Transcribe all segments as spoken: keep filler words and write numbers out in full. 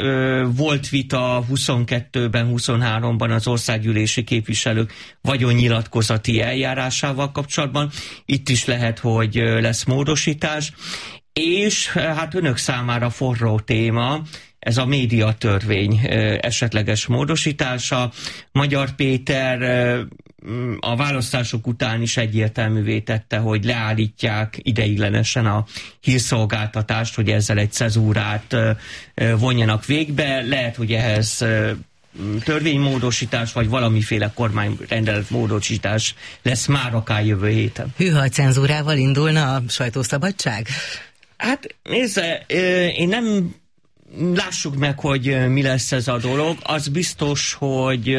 ö, volt vita huszonkettőben, huszonháromban az országgyűlési képviselők vagyonnyilatkozati eljárásával kapcsolatban. Itt is lehet, hogy lesz módosítás. És hát önök számára forró téma, ez a médiatörvény esetleges módosítása. Magyar Péter a választások után is egyértelművé tette, hogy leállítják ideiglenesen a hírszolgáltatást, hogy ezzel egy cezúrát vonjanak végbe. Lehet, hogy ehhez törvénymódosítás, vagy valamiféle kormányrendelet módosítás lesz már akár jövő héten. Hűha, a cenzúrával indulna a sajtószabadság? Hát nézze, én nem... Lássuk meg, hogy mi lesz ez a dolog. Az biztos, hogy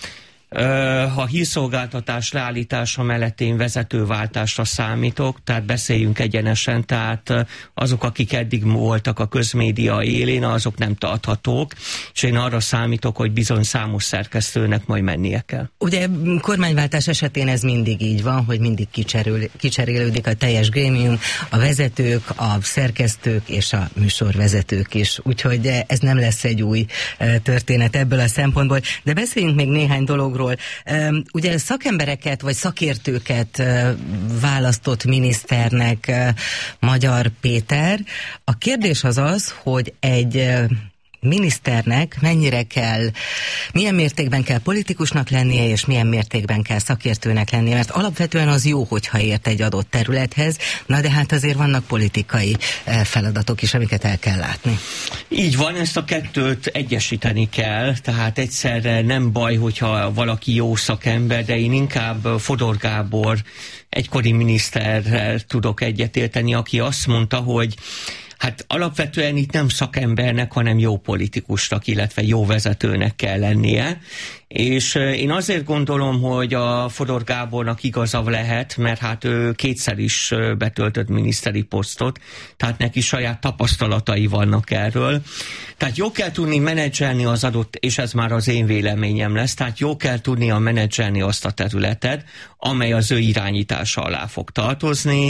ha hírszolgáltatás leállítása mellett én vezetőváltásra számítok, tehát beszéljünk egyenesen, tehát azok, akik eddig voltak a közmédia élén, azok nem tarthatók, és én arra számítok, hogy bizony számos szerkesztőnek majd mennie kell. Ugye kormányváltás esetén ez mindig így van, hogy mindig kicserül, kicserélődik a teljes grémium, a vezetők, a szerkesztők és a műsorvezetők is, úgyhogy ez nem lesz egy új történet ebből a szempontból, de beszéljünk még néhány dologról. Ugye szakembereket vagy szakértőket választott miniszternek Magyar Péter. A kérdés az az, hogy egy miniszternek mennyire kell, milyen mértékben kell politikusnak lennie, és milyen mértékben kell szakértőnek lennie, mert alapvetően az jó, hogyha ért egy adott területhez, na de hát azért vannak politikai feladatok is, amiket el kell látni. Így van, ezt a kettőt egyesíteni kell, tehát egyszerre nem baj, hogyha valaki jó szakember, de én inkább Fodor Gábor egykori miniszterrel tudok egyetérteni, aki azt mondta, hogy hát alapvetően itt nem szakembernek, hanem jó politikusnak, illetve jó vezetőnek kell lennie. És én azért gondolom, hogy a Fodor Gábornak igaza lehet, mert hát ő kétszer is betöltött miniszteri posztot, tehát neki saját tapasztalatai vannak erről. Tehát jó kell tudni menedzselni az adott, és ez már az én véleményem lesz, tehát jó kell tudnia menedzselni azt a területet, amely az ő irányítása alá fog tartozni.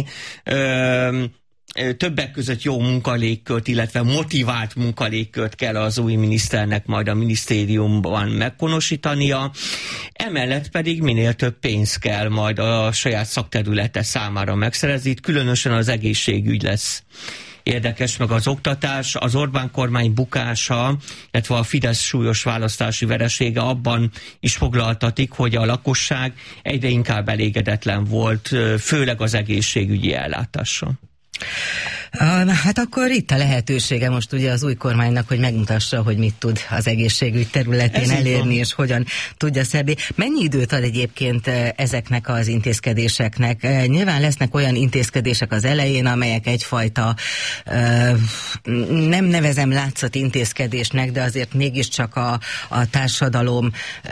Ö, Többek között jó munkalégkört, illetve motivált munkalégkört kell az új miniszternek majd a minisztériumban meghonosítania. Emellett pedig minél több pénz kell majd a saját szakterülete számára megszerezni. Itt különösen az egészségügy lesz érdekes, meg az oktatás. Az Orbán kormány bukása, illetve a Fidesz súlyos választási veresége abban is foglaltatik, hogy a lakosság egyre inkább elégedetlen volt, főleg az egészségügyi ellátással. Hát akkor itt a lehetősége most ugye az új kormánynak, hogy megmutassa, hogy mit tud az egészségügy területén ez elérni, és hogyan tudja szerni. Mennyi időt ad egyébként ezeknek az intézkedéseknek? Nyilván lesznek olyan intézkedések az elején, amelyek egyfajta, nem nevezem látszat intézkedésnek, de azért mégiscsak a, a társadalom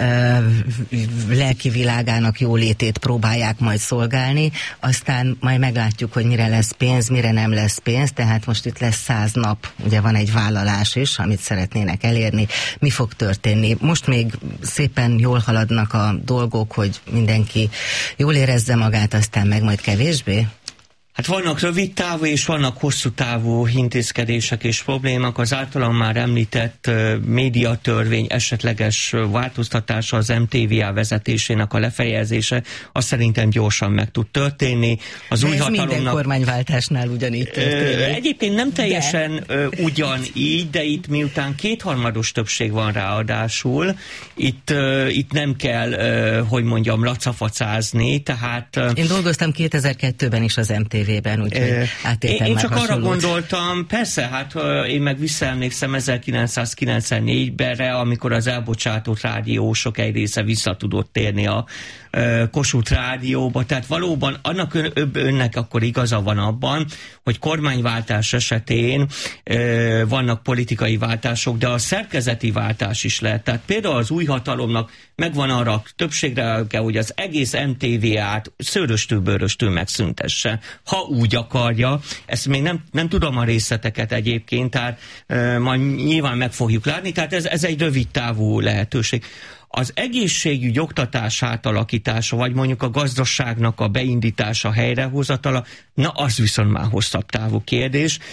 lelki világának jólétét próbálják majd szolgálni, aztán majd meglátjuk, hogy mire lesz pénz, mire nem lesz pénz, tehát most itt lesz száz nap, ugye van egy vállalás is, amit szeretnének elérni. Mi fog történni? Most még szépen jól haladnak a dolgok, hogy mindenki jól érezze magát, aztán meg majd kevésbé? Hát vannak rövid távú és vannak hosszú távú intézkedések és problémák. Az általam már említett uh, médiatörvény esetleges változtatása, az em té vé á vezetésének a lefejezése, azt szerintem gyorsan meg tud történni. Az de új ez hatalomnak... minden kormányváltásnál ugyanígy történik. Uh, egyébként nem teljesen de. uh, ugyanígy, de itt miután kétharmados többség van ráadásul, itt, uh, itt nem kell, uh, hogy mondjam, lacafacázni, tehát... Uh, Én dolgoztam kétezer-kettőben is az em té vében, úgyhogy átéltem Én már csak hasonlót. Arra gondoltam, persze, hát én meg visszaemlékszem ezerkilencszázkilencvennégyben, amikor az elbocsátott rádiósok egy része vissza tudott térni a Kossuth Rádióba, tehát valóban annak ön, önnek akkor igaza van abban, hogy kormányváltás esetén ö, vannak politikai váltások, de a szerkezeti váltás is lehet. Tehát például az új hatalomnak megvan arra többségre, hogy az egész em té vé á-t szőröstől-bőröstől megszüntesse, ha úgy akarja. Ezt még nem, nem tudom a részleteket egyébként, tehát ö, majd nyilván meg fogjuk látni, tehát ez, ez egy rövid távú lehetőség. Az egészségügy oktatás átalakítása, vagy mondjuk a gazdaságnak a beindítása, helyrehozatala, na az viszont már hosszabb távú kérdés.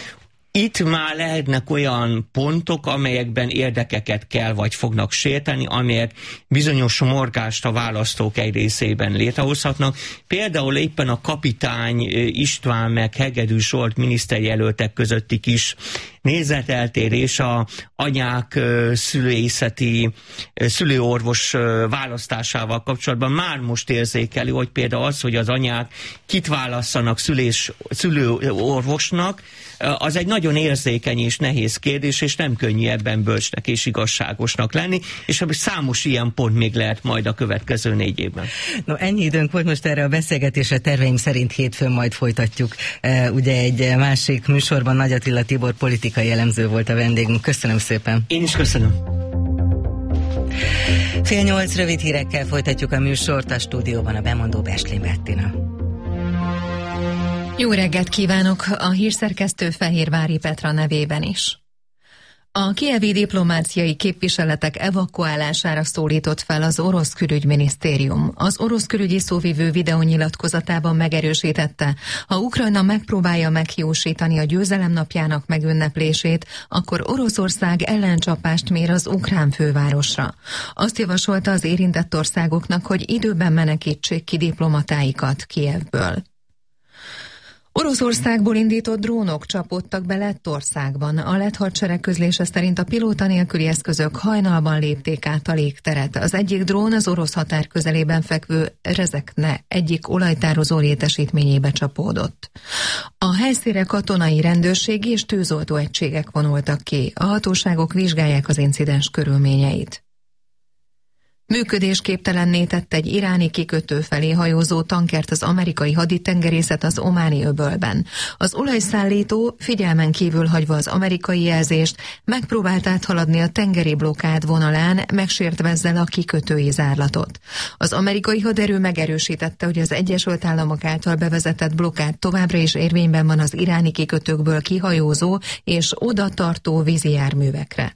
Itt már lehetnek olyan pontok, amelyekben érdekeket kell vagy fognak sérteni, amelyek bizonyos morgást a választók egy részében létrehozhatnak. Például éppen a Kapitány István meg Hegedű Zsolt miniszterjelöltek közötti kis nézeteltérés a anyák szülészeti szülőorvos választásával kapcsolatban már most érzékeli, hogy például az, hogy az anyák kit válasszanak szülés, szülőorvosnak, az egy nagyon érzékeny és nehéz kérdés, és nem könnyű ebben bölcsnek és igazságosnak lenni, és számos ilyen pont még lehet majd a következő négy évben. No, ennyi időnk volt most erre a beszélgetésre, terveim szerint hétfőn majd folytatjuk. Ugye egy másik műsorban Nagy Attila Tibor politikai elemző volt a vendégünk. Köszönöm szépen. Én is köszönöm. Fél nyolc rövid hírekkel folytatjuk a műsort, a stúdióban a bemondó Bestlin Bettina. Jó reggelt kívánok a hírszerkesztő Fehérvári Petra nevében is. A kijevi diplomáciai képviseletek evakuálására szólított fel az orosz külügyminisztérium. Az orosz külügyi szóvivő videónyilatkozatában megerősítette, ha Ukrajna megpróbálja meghiúsítani a győzelem napjának megünneplését, akkor Oroszország ellencsapást mér az ukrán fővárosra. Azt javasolta az érintett országoknak, hogy időben menekítsék ki diplomatáikat Kijevből. Oroszországból indított drónok csapódtak be Lettországban. A lett hadsereg közlése szerint a pilóta nélküli eszközök hajnalban lépték át a légteret. Az egyik drón az orosz határ közelében fekvő Rezekne egyik olajtározó létesítményébe csapódott. A helyszínre katonai, rendőrségi és tűzoltó egységek vonultak ki. A hatóságok vizsgálják az incidens körülményeit. Működésképtelenné tett egy iráni kikötő felé hajózó tankert az amerikai haditengerészet az Ománi öbölben. Az olajszállító figyelmen kívül hagyva az amerikai jelzést megpróbált áthaladni a tengeri blokkád vonalán, megsértve ezzel a kikötői zárlatot. Az amerikai haderő megerősítette, hogy az Egyesült Államok által bevezetett blokkád továbbra is érvényben van az iráni kikötőkből kihajózó és oda tartó vízi járművekre.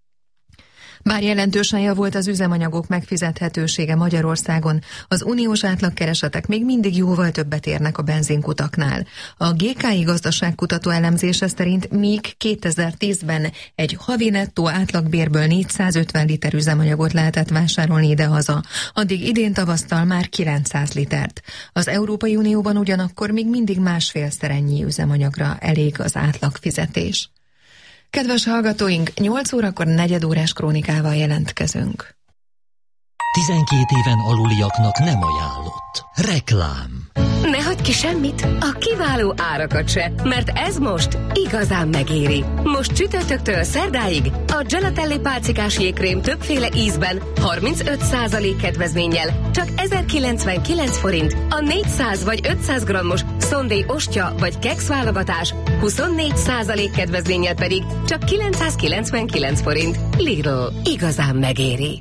Bár jelentősen javult az üzemanyagok megfizethetősége Magyarországon, az uniós átlagkeresetek még mindig jóval többet érnek a benzinkutaknál. A gé ká i gazdaságkutató elemzése szerint míg kétezer-tízben egy havi nettó átlagbérből négyszázötven liter üzemanyagot lehetett vásárolni idehaza, addig idén tavasztal már kilencszáz litert. Az Európai Unióban ugyanakkor még mindig másfélszer ennyi üzemanyagra elég az átlagfizetés. Kedves hallgatóink, nyolc órakor negyedórás krónikával jelentkezünk. tizenkét éven aluliaknak nem ajánlott. Reklám. Ne hagyd ki semmit, a kiváló árakat se, mert ez most igazán megéri. Most csütörtöktől szerdáig a Gelatelli pálcikás jégkrém többféle ízben harmincöt százalék kedvezménnyel csak ezerkilencvenkilenc forint, a négyszáz vagy ötszáz grammos szondély ostya vagy keksz válogatás huszonnégy százalék kedvezménnyel pedig csak kilencszázkilencvenkilenc forint. Lidl, igazán megéri.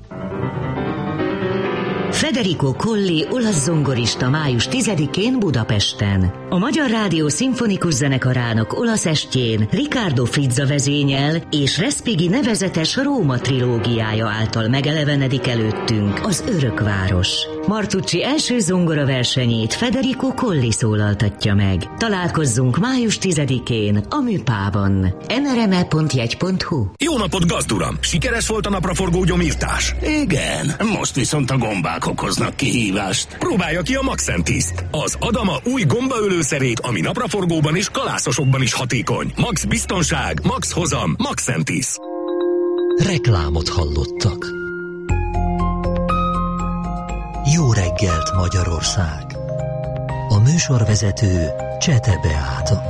Federico Colli olasz zongorista május tizedikén Budapesten. A Magyar Rádió Szimfonikus Zenekarának olasz estjén Riccardo Frizza vezényel és Respighi nevezetes Róma trilógiája által megelevenedik előttünk az Örökváros. Martucci első zongora versenyét Federico Colli szólaltatja meg. Találkozzunk május tizedikén a Műpában. en er em e pont jegy pont hu. Jó napot, gazduram! Sikeres volt a napraforgó gyomírtás? Igen, most viszont a gombák okoznak kihívást. Próbálja ki a Maxentiszt, az Adama új gombaölőszerét, ami napraforgóban és kalászosokban is hatékony. Max biztonság, max hozam, Maxentis. Reklámot hallottak. Jó reggelt, Magyarország! A műsorvezető Csete Beáta.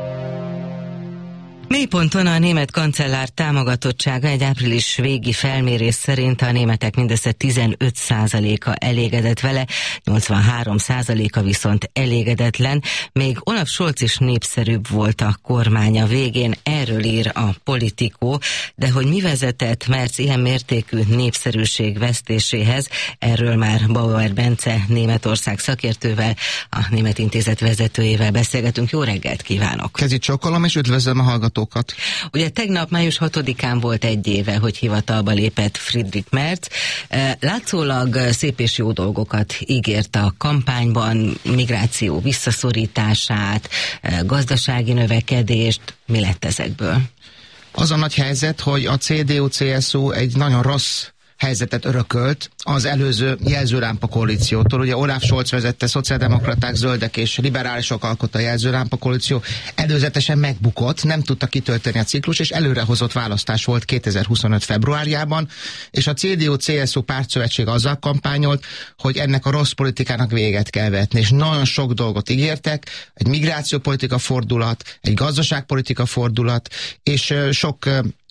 Mélyponton a német kancellár támogatottsága egy április végi felmérés szerint a németek mindössze tizenöt százaléka elégedett vele, nyolcvanhárom százaléka viszont elégedetlen, még Olaf Scholz is népszerűbb volt a kormánya végén, erről ír a Politico, de hogy mi vezetett Merz ilyen mértékű népszerűség vesztéséhez, erről már Bauer Bence Németország szakértővel, a Német Intézet vezetőjével beszélgetünk. Jó reggelt kívánok! Kezi csókolom és üdvözlöm a hallgatókat! dolgokat. Ugye tegnap május hatodikán volt egy éve, hogy hivatalba lépett Friedrich Merz. Látszólag szép és jó dolgokat ígért a kampányban, migráció visszaszorítását, gazdasági növekedést. Mi lett ezekből? Az a nagy helyzet, hogy a cé dé u cé es u egy nagyon rossz helyzetet örökölt az előző jelzőlámpa koalíciótól. Ugye Olaf Scholz vezette, szociáldemokraták, zöldek és liberálisok alkotta a jelzőlámpa koalíció. Előzetesen megbukott, nem tudta kitölteni a ciklus, és előrehozott választás volt kétezer-huszonöt februárjában, és a cé dé u cé es u pártszövetség azzal kampányolt, hogy ennek a rossz politikának véget kell vetni, és nagyon sok dolgot ígértek, egy migrációpolitika fordulat, egy gazdaságpolitika fordulat, és sok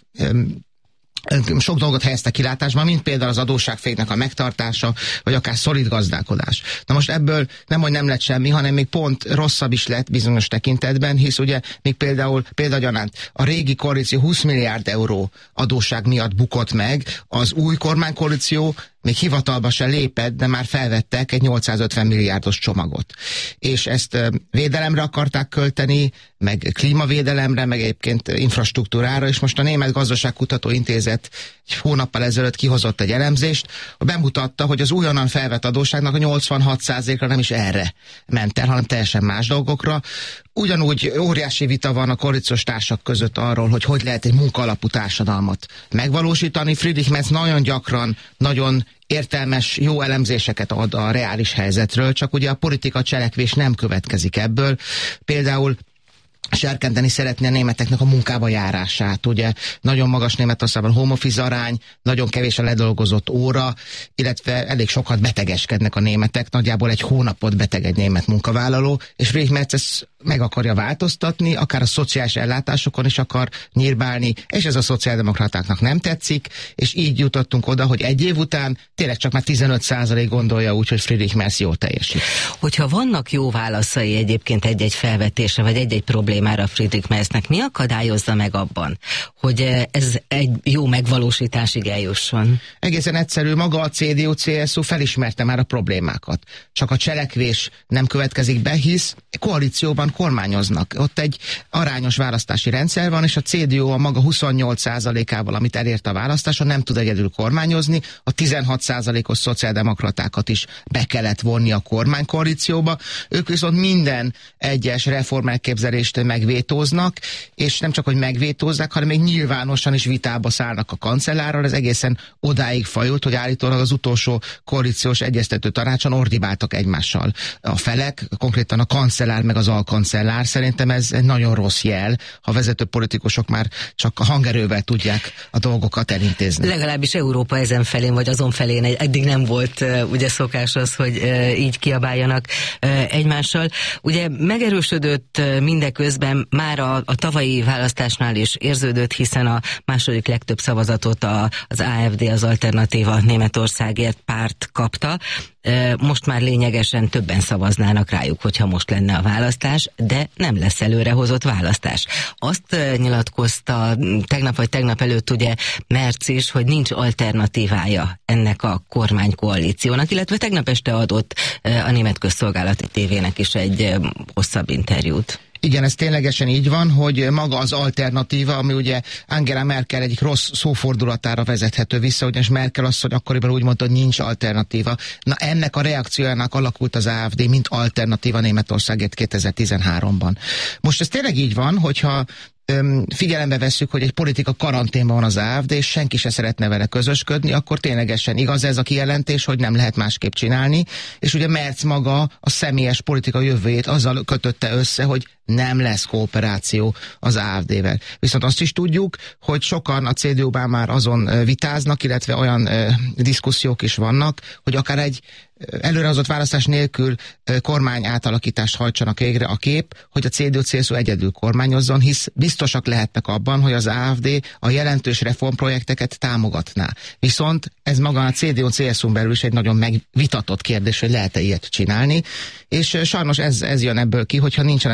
sok dolgot helyeztek kilátásban, mint például az adósságféknek a megtartása, vagy akár szolid gazdálkodás. Na most ebből nem, hogy nem lett semmi, hanem még pont rosszabb is lett bizonyos tekintetben, hisz ugye még például példagyanánt a régi koalíció húsz milliárd euró adósság miatt bukott meg, az új kormánykoalíció még hivatalba se lépett, de már felvettek egy nyolcszázötven milliárdos csomagot. És ezt védelemre akarták költeni, meg klímavédelemre, meg egyébként infrastruktúrára, és most a Német Gazdaságkutató Intézet egy hónappal ezelőtt kihozott egy elemzést, bemutatta, hogy az újonnan felvett adósságnak a nyolcvanhat százaléka nem is erre ment el, hanem teljesen más dolgokra. Ugyanúgy óriási vita van a koalíciós társak között arról, hogy hogy lehet egy munkaalapú társadalmat megvalósítani. Friedrich Merz nagyon gyakran, nagyon értelmes, jó elemzéseket ad a reális helyzetről, csak ugye a politika cselekvés nem következik ebből. Például serkenteni szeretné a németeknek a munkába járását. Ugye nagyon magas Németországban home office arány, nagyon kevés a ledolgozott óra, illetve elég sokat betegeskednek a németek, nagyjából egy hónapot beteg egy német munkavállaló, és Friedrich Merz ezt meg akarja változtatni, akár a szociális ellátásokon is akar nyírbálni, és ez a szociáldemokratáknak nem tetszik, és így jutottunk oda, hogy egy év után tényleg csak már tizenöt százalék gondolja úgy, hogy Friedrich Merz jól teljesít. Hogyha vannak jó válaszai egyébként egy-egy felvetésre, vagy egy-egy problémára Friedrich Merznek, mi akadályozza meg abban, hogy ez egy jó megvalósításig eljusson? Egészen egyszerű, maga a cé dé u cé es u felismerte már a problémákat. Csak a cselekvés nem következik be, hisz koalícióban kormányoznak. Ott egy arányos választási rendszer van, és a cé dé u a maga huszonnyolc százalékával, amit elért a választáson, nem tud egyedül kormányozni. A tizenhat százalékos szociáldemokratákat is be kellett vonni a kormánykoalícióba. Ők viszont minden egyes reformelképzelést megvétóznak, és nem csak, hogy megvétózzák, hanem még nyilvánosan is vitába szállnak a kancellárral. Ez egészen odáig fajult, hogy állítólag az utolsó koalíciós egyeztető tanácson ordibáltak egymással a felek, konkrétan a kancellár meg az alkancellár. Szerintem ez egy nagyon rossz jel, ha vezető politikusok már csak a hangerővel tudják a dolgokat elintézni. Legalábbis Európa ezen felén, vagy azon felén eddig nem volt uh, ugye szokás az, hogy uh, így kiabáljanak uh, egymással. Ugye megerősödött uh, mindeközben már a, a tavalyi választásnál is érződött, hiszen a második legtöbb szavazatot a, az á ef dé, az Alternatíva Németországért párt kapta. Most már lényegesen többen szavaznának rájuk, hogyha most lenne a választás, de nem lesz előrehozott választás. Azt nyilatkozta tegnap vagy tegnap előtt ugye Merz is, hogy nincs alternatívája ennek a kormánykoalíciónak, illetve tegnap este adott a Német Közszolgálati tévének is egy hosszabb interjút. Igen, ez ténylegesen így van, hogy maga az alternatíva, ami ugye Angela Merkel egyik rossz szófordulatára vezethető vissza, ugyanis Merkel azt, hogy akkoriban úgy mondta, hogy nincs alternatíva. Na ennek a reakciójának alakult az á ef dé, mint alternatíva Németországért kétezer-tizenháromban. Most ez tényleg így van, hogyha figyelembe vesszük, hogy egy politika karanténban van az á ef dé, és senki se szeretne vele közösködni, akkor ténylegesen igaz ez a kijelentés, hogy nem lehet másképp csinálni, és ugye Merz maga a személyes politika jövőjét azzal kötötte össze, hogy nem lesz kooperáció az á ef dé-vel. Viszont azt is tudjuk, hogy sokan a cé dé u-ban már azon vitáznak, illetve olyan uh, diszkusziók is vannak, hogy akár egy előrehozott választás nélkül kormány átalakítást hajtsanak végre a kép, hogy a cé dé u cé es u egyedül kormányozzon, hisz biztosak lehetnek abban, hogy az á ef dé a jelentős reformprojekteket támogatná. Viszont ez maga a cé dé u cé es u-n belül is egy nagyon megvitatott kérdés, hogy lehet-e ilyet csinálni, és sajnos ez, ez jön ebből ki, hogyha nincsen az embernek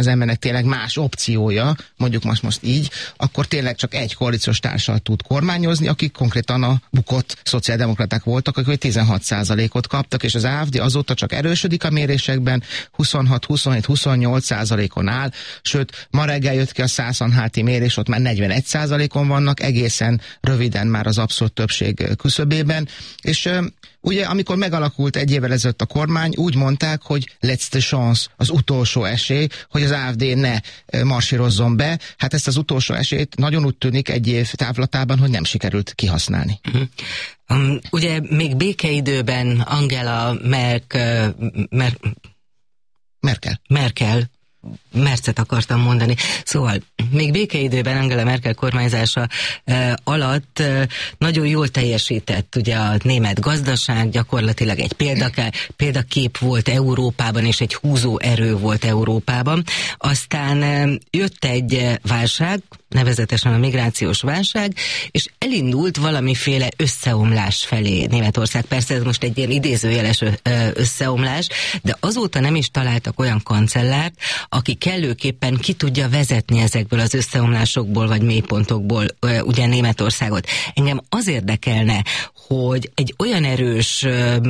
tényleg más opciója, mondjuk most, most így, akkor tényleg csak egy koalíciós társal tud kormányozni, akik konkrétan a bukott szociáldemokraták voltak, akik tizenhat százalékot kaptak, és az á ef dé azóta csak erősödik a mérésekben, huszonhat, huszonhét, huszonnyolc százalékon áll, sőt, ma reggel jött ki a Szászonháti mérés, ott már negyvenegy százalékon vannak, egészen röviden már az abszolút többség küszöbében, és ugye, amikor megalakult egy évvel ezelőtt a kormány, úgy mondták, hogy letzte chance, az utolsó esély, hogy az á ef dé ne marsírozzon be. Hát ezt az utolsó esélyt nagyon úgy tűnik egy év távlatában, hogy nem sikerült kihasználni. Uh-huh. Um, ugye még békeidőben Angela Merkel, Mer Merkel. Merkel Mercet akartam mondani. Szóval még békeidőben Angela Merkel kormányzása uh, alatt uh, nagyon jól teljesített ugye a német gazdaság, gyakorlatilag egy példake, példakép volt Európában, és egy húzó erő volt Európában. Aztán uh, jött egy uh, válság, nevezetesen a migrációs válság, és elindult valamiféle összeomlás felé Németország. Persze ez most egy ilyen idézőjeles összeomlás, de azóta nem is találtak olyan kancellárt, aki kellőképpen ki tudja vezetni ezekből az összeomlásokból, vagy mélypontokból ugye Németországot. Engem az érdekelne, hogy egy olyan erős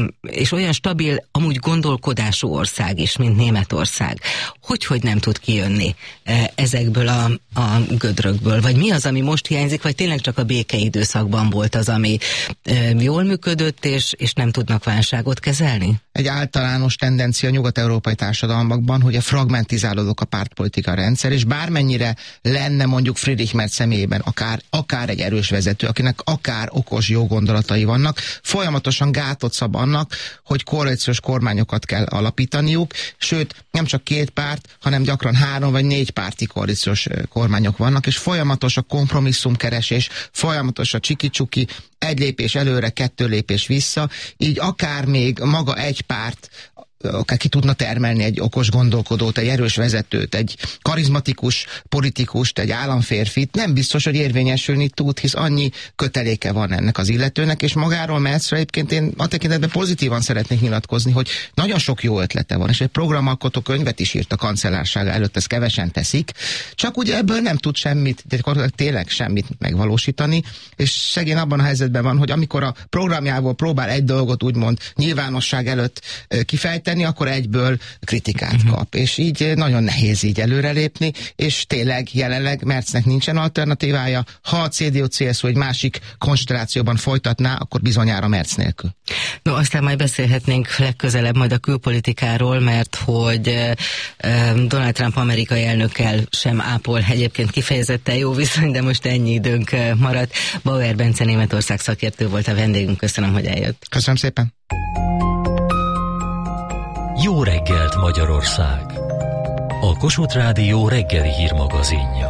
és olyan stabil, amúgy gondolkodású ország is, mint Németország, hogy hogy nem tud kijönni ezekből a, a gödrökből? Vagy mi az, ami most hiányzik, vagy tényleg csak a békeidőszakban volt az, ami jól működött, és, és nem tudnak válságot kezelni? Egy általános tendencia nyugat-európai társadalmakban, hogy a fragmentizálódok a pártpolitika rendszer, és bármennyire lenne mondjuk Friedrich Merz személyében akár, akár egy erős vezető, akinek akár okos, jó gondolatai vannak, folyamatosan gátot szab annak, hogy koalíciós kormányokat kell alapítaniuk, sőt, nem csak két párt, hanem gyakran három vagy négy párti koalíciós kormányok vannak, és folyamatos a kompromisszumkeresés, folyamatos a csiki-csuki, egy lépés előre, kettő lépés vissza, így akár még maga egy párt akár ki tudna termelni egy okos gondolkodót, egy erős vezetőt, egy karizmatikus politikust, egy államférfit, nem biztos, hogy érvényesülni tud, hisz annyi köteléke van ennek az illetőnek, és magáról Merzről egyébként én a tekintetben pozitívan szeretnék nyilatkozni, hogy nagyon sok jó ötlete van, és egy programalkotó könyvet is írt a kancellársága előtt, ezt kevesen teszik, csak ugye ebből nem tud semmit, de tényleg semmit megvalósítani, és szegény abban a helyzetben van, hogy amikor a programjából próbál egy dolgot úgymond nyilvánosság előtt kifejteni, akkor egyből kritikát uh-huh. kap, és így nagyon nehéz így előrelépni, és tényleg jelenleg Merznek nincsen alternatívája. Ha a cé dé u cé es u egy másik konstellációban folytatná, akkor bizonyára Merz nélkül. No, aztán majd beszélhetnénk legközelebb majd a külpolitikáról, mert hogy uh, Donald Trump amerikai elnökkel sem ápol egyébként kifejezetten jó viszony, de most ennyi időnk uh, maradt. Bauer Bence Németország szakértő volt a vendégünk, köszönöm, hogy eljött. Köszönöm szépen. Jó reggelt, Magyarország! A Kossuth Rádió reggeli hírmagazinja.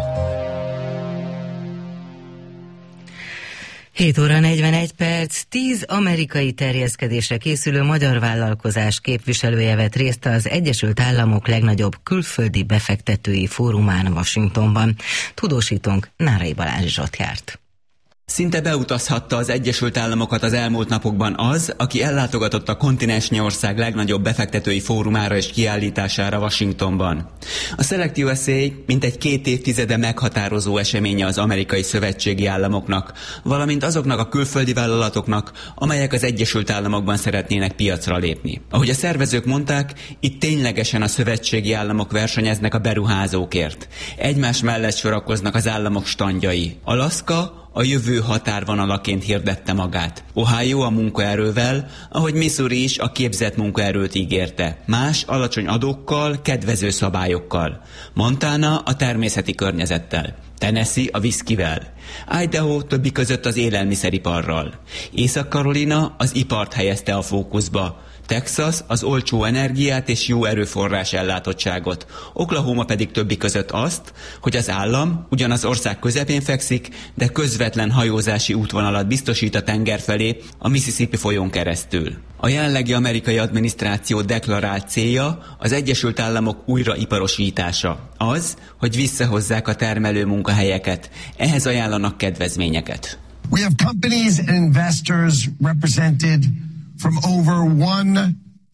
hét óra negyvenegy perc, tíz amerikai terjeszkedésre készülő magyar vállalkozás képviselője vett részt az Egyesült Államok legnagyobb külföldi befektetői fórumán Washingtonban. Tudósítónk Nárai Balázs Zsolt járt. Szinte beutazhatta az Egyesült Államokat az elmúlt napokban az, aki ellátogatott a kontinensnyi ország legnagyobb befektetői fórumára és kiállítására Washingtonban. A Select u es á mintegy két évtizede meghatározó eseménye az amerikai szövetségi államoknak, valamint azoknak a külföldi vállalatoknak, amelyek az Egyesült Államokban szeretnének piacra lépni. Ahogy a szervezők mondták, itt ténylegesen a szövetségi államok versenyeznek a beruházókért. Egymás mellett sorakoznak az államok standjai. Alaska a jövő határvonalaként hirdette magát. Ohio a munkaerővel, ahogy Missouri is a képzett munkaerőt ígérte. Más alacsony adókkal, kedvező szabályokkal. Montana a természeti környezettel. Tennessee a viszkivel. Idaho többi között az élelmiszeriparral. Észak-Carolina az ipart helyezte a fókuszba. Texas az olcsó energiát és jó erőforrás ellátottságot, Oklahoma pedig többi között azt, hogy az állam ugyan az ország közepén fekszik, de közvetlen hajózási útvonalat biztosít a tenger felé a Mississippi folyón keresztül. A jelenlegi amerikai adminisztráció deklarált célja az Egyesült Államok újraiparosítása. Az, hogy visszahozzák a termelő munkahelyeket, ehhez ajánlanak kedvezményeket. We have companies and investors represented from over one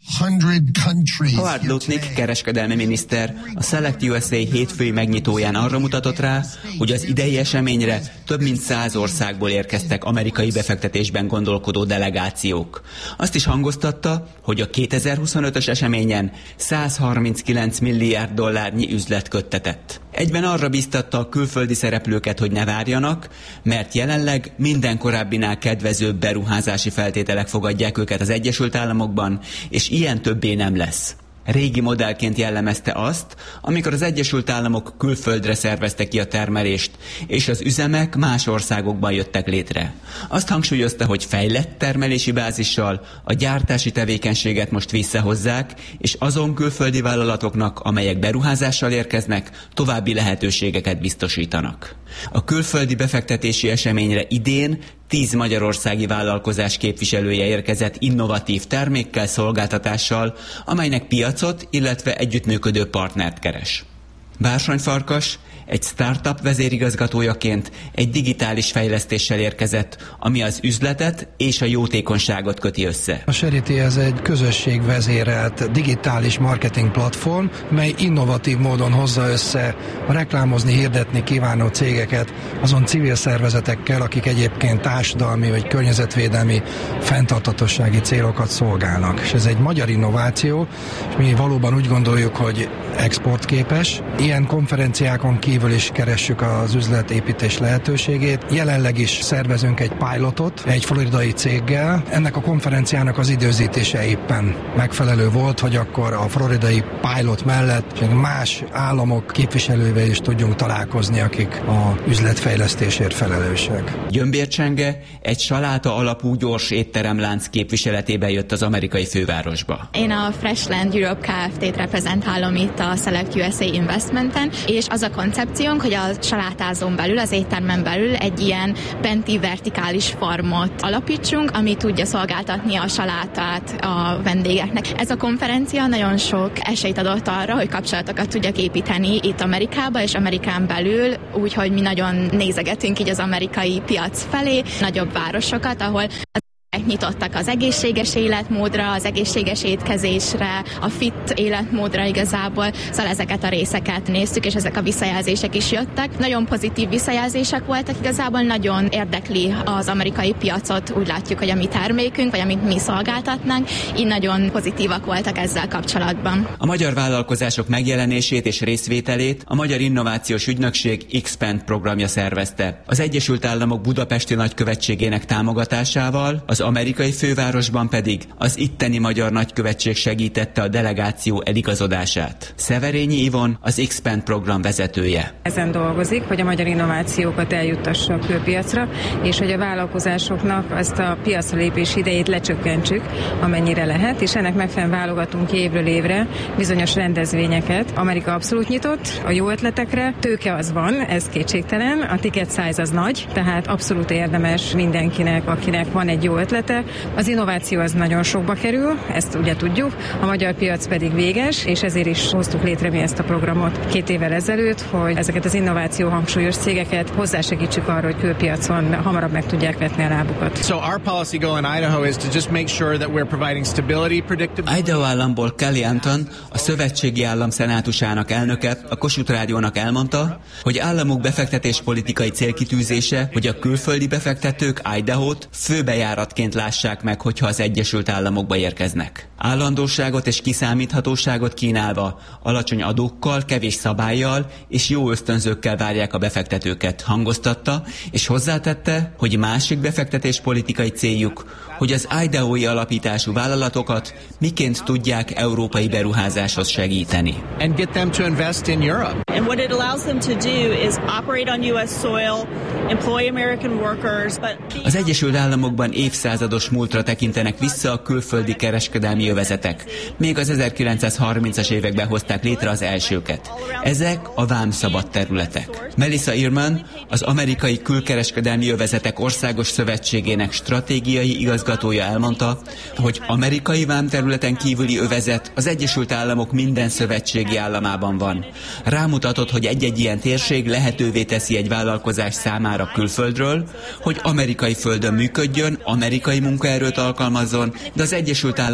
Howard Lutnick kereskedelmi miniszter a Select U S A hétfői megnyitóján arra mutatott rá, hogy az idei eseményre több mint száz országból érkeztek amerikai befektetésben gondolkodó delegációk. Azt is hangoztatta, hogy a kétezer-huszonötös eseményen száz harminckilenc milliárd dollárnyi üzlet köttetett. Egyben arra bíztatta a külföldi szereplőket, hogy ne várjanak, mert jelenleg minden korábbinál kedvezőbb beruházási feltételek fogadják őket az Egyesült Államokban, és ilyen többé nem lesz. Régi modellként jellemezte azt, amikor az Egyesült Államok külföldre szervezte ki a termelést, és az üzemek más országokban jöttek létre. Azt hangsúlyozta, hogy fejlett termelési bázissal a gyártási tevékenységet most visszahozzák, és azon külföldi vállalatoknak, amelyek beruházással érkeznek, további lehetőségeket biztosítanak. A külföldi befektetési eseményre idén tíz magyarországi vállalkozás képviselője érkezett innovatív termékkel, szolgáltatással, amelynek piacot, illetve együttműködő partnert keres. Bársony Farkas egy startup vezérigazgatójaként egy digitális fejlesztéssel érkezett, ami az üzletet és a jótékonyságot köti össze. A Charity ez egy közösségvezérelt digitális marketing platform, mely innovatív módon hozza össze a reklámozni, hirdetni kívánó cégeket azon civil szervezetekkel, akik egyébként társadalmi vagy környezetvédelmi fenntarthatósági célokat szolgálnak. És ez egy magyar innováció, és mi valóban úgy gondoljuk, hogy exportképes. Ilyen konferenciákon kívül is keressük az üzletépítés lehetőségét. Jelenleg is szervezünk egy pilotot egy floridai céggel. Ennek a konferenciának az időzítése éppen megfelelő volt, hogy akkor a floridai pilot mellett más államok képviselőivel is tudjunk találkozni, akik a üzletfejlesztésért felelősek. Gyömbér Csenge egy saláta alapú gyors étteremlánc képviseletében jött az amerikai fővárosba. Én a Freshland Europe Kft-t reprezentálom itt a Select U S A Investmenten, és az a koncepciónk, hogy a salátázón belül, az éttermen belül egy ilyen benti vertikális farmot alapítsunk, ami tudja szolgáltatni a salátát a vendégeknek. Ez a konferencia nagyon sok esélyt adott arra, hogy kapcsolatokat tudjak építeni itt Amerikába és Amerikán belül, úgyhogy mi nagyon nézegetünk így az amerikai piac felé, nagyobb városokat, ahol nyitottak az egészséges életmódra, az egészséges étkezésre, a fit életmódra igazából, szóval ezeket a részeket néztük, és ezek a visszajelzések is jöttek. Nagyon pozitív visszajelzések voltak, igazából nagyon érdekli az amerikai piacot, úgy látjuk, hogy a mi termékünk, vagy amit mi szolgáltatnánk, így nagyon pozitívak voltak ezzel kapcsolatban. A magyar vállalkozások megjelenését és részvételét a Magyar Innovációs Ügynökség Expand programja szervezte. Az Egyesült Államok budapesti nagykövetségének támogatásával, az amerikai fővárosban pedig az itteni magyar nagykövetség segítette a delegáció eligazodását. Szeverényi Ivon az Expand program vezetője. Ezen dolgozik, hogy a magyar innovációkat eljuttassa a külpiacra, és hogy a vállalkozásoknak ezt a piacra lépés idejét lecsökkentsük, amennyire lehet, és ennek megfelelően válogatunk évről évre bizonyos rendezvényeket. Amerika abszolút nyitott a jó ötletekre, tőke az van, ez kétségtelen, a ticket size az nagy, tehát abszolút érdemes mindenkinek, akinek van egy jó ötlet, az innováció az nagyon sokba kerül, ezt ugye tudjuk, a magyar piac pedig véges, és ezért is hoztuk létre mi ezt a programot két évvel ezelőtt, hogy ezeket az innováció hangsúlyos cégeket hozzásegítsük arra, hogy külpiacon hamarabb meg tudják vetni a lábukat. So our policy goal in Idaho is to just make sure that we're providing stability, predictability. Idaho államból Kelly Anton, a szövetségi állam szenátusának elnöke, a Kossuth Rádiónak elmondta, hogy államuk befektetéspolitikai célkitűzése, hogy a külföldi befektetők Idahót főbejáratként lássák meg, hogyha az Egyesült Államokba érkeznek. Állandóságot és kiszámíthatóságot kínálva, alacsony adókkal, kevés szabállyal és jó ösztönzőkkel várják a befektetőket, hangoztatta, és hozzátette, hogy másik befektetéspolitikai céljuk, hogy az idahói alapítású vállalatokat miként tudják európai beruházáshoz segíteni. And get them to invest in Europe. And what it allows them to do is operate on U S soil, employ American workers, but az Egyesült Államokban évszázados múltra tekintenek vissza a külföldi kereskedelmi övezetek. Még az ezerkilencszázharmincas években hozták létre az elsőket. Ezek a vámszabad területek. Melissa Ehrman, az amerikai külkereskedelmi övezetek országos szövetségének stratégiai igazgatója elmondta, hogy amerikai vámterületen kívüli övezet az Egyesült Államok minden szövetségi államában van. Rámutatott, hogy egy-egy ilyen térség lehetővé teszi egy vállalkozás számára külföldről, hogy amerikai földön működjön, amerikai munkaerőt alkalmazzon, de az Egyesült Államok kereskedelmi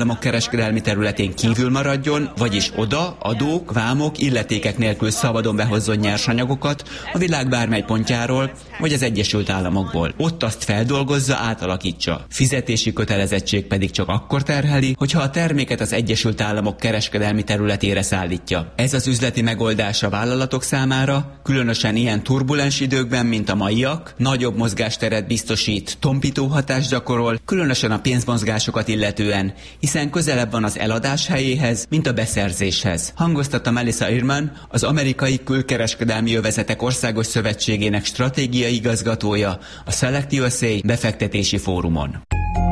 kereskedelmi területén kívül maradjon, vagyis oda adók, vámok, illetékek nélkül szabadon behozzon nyersanyagokat a világ bármely pontjáról, vagy az Egyesült Államokból. Ott azt feldolgozza, átalakítsa. Fizetési kötelezettség pedig csak akkor terheli, hogyha a terméket az Egyesült Államok kereskedelmi területére szállítja. Ez az üzleti megoldás a vállalatok számára, különösen ilyen turbulens időkben, mint a maiak, nagyobb mozgásteret biztosít, tompító hatást gyakorol, különösen a pénzmozgásokat illetően, hiszen közelebb van az eladás helyéhez, mint a beszerzéshez. Hangoztatta Melissa Ehrman, az amerikai külkereskedelmi övezetek országos szövetségének stratégiai igazgatója a Select U S A befektetési fórumon.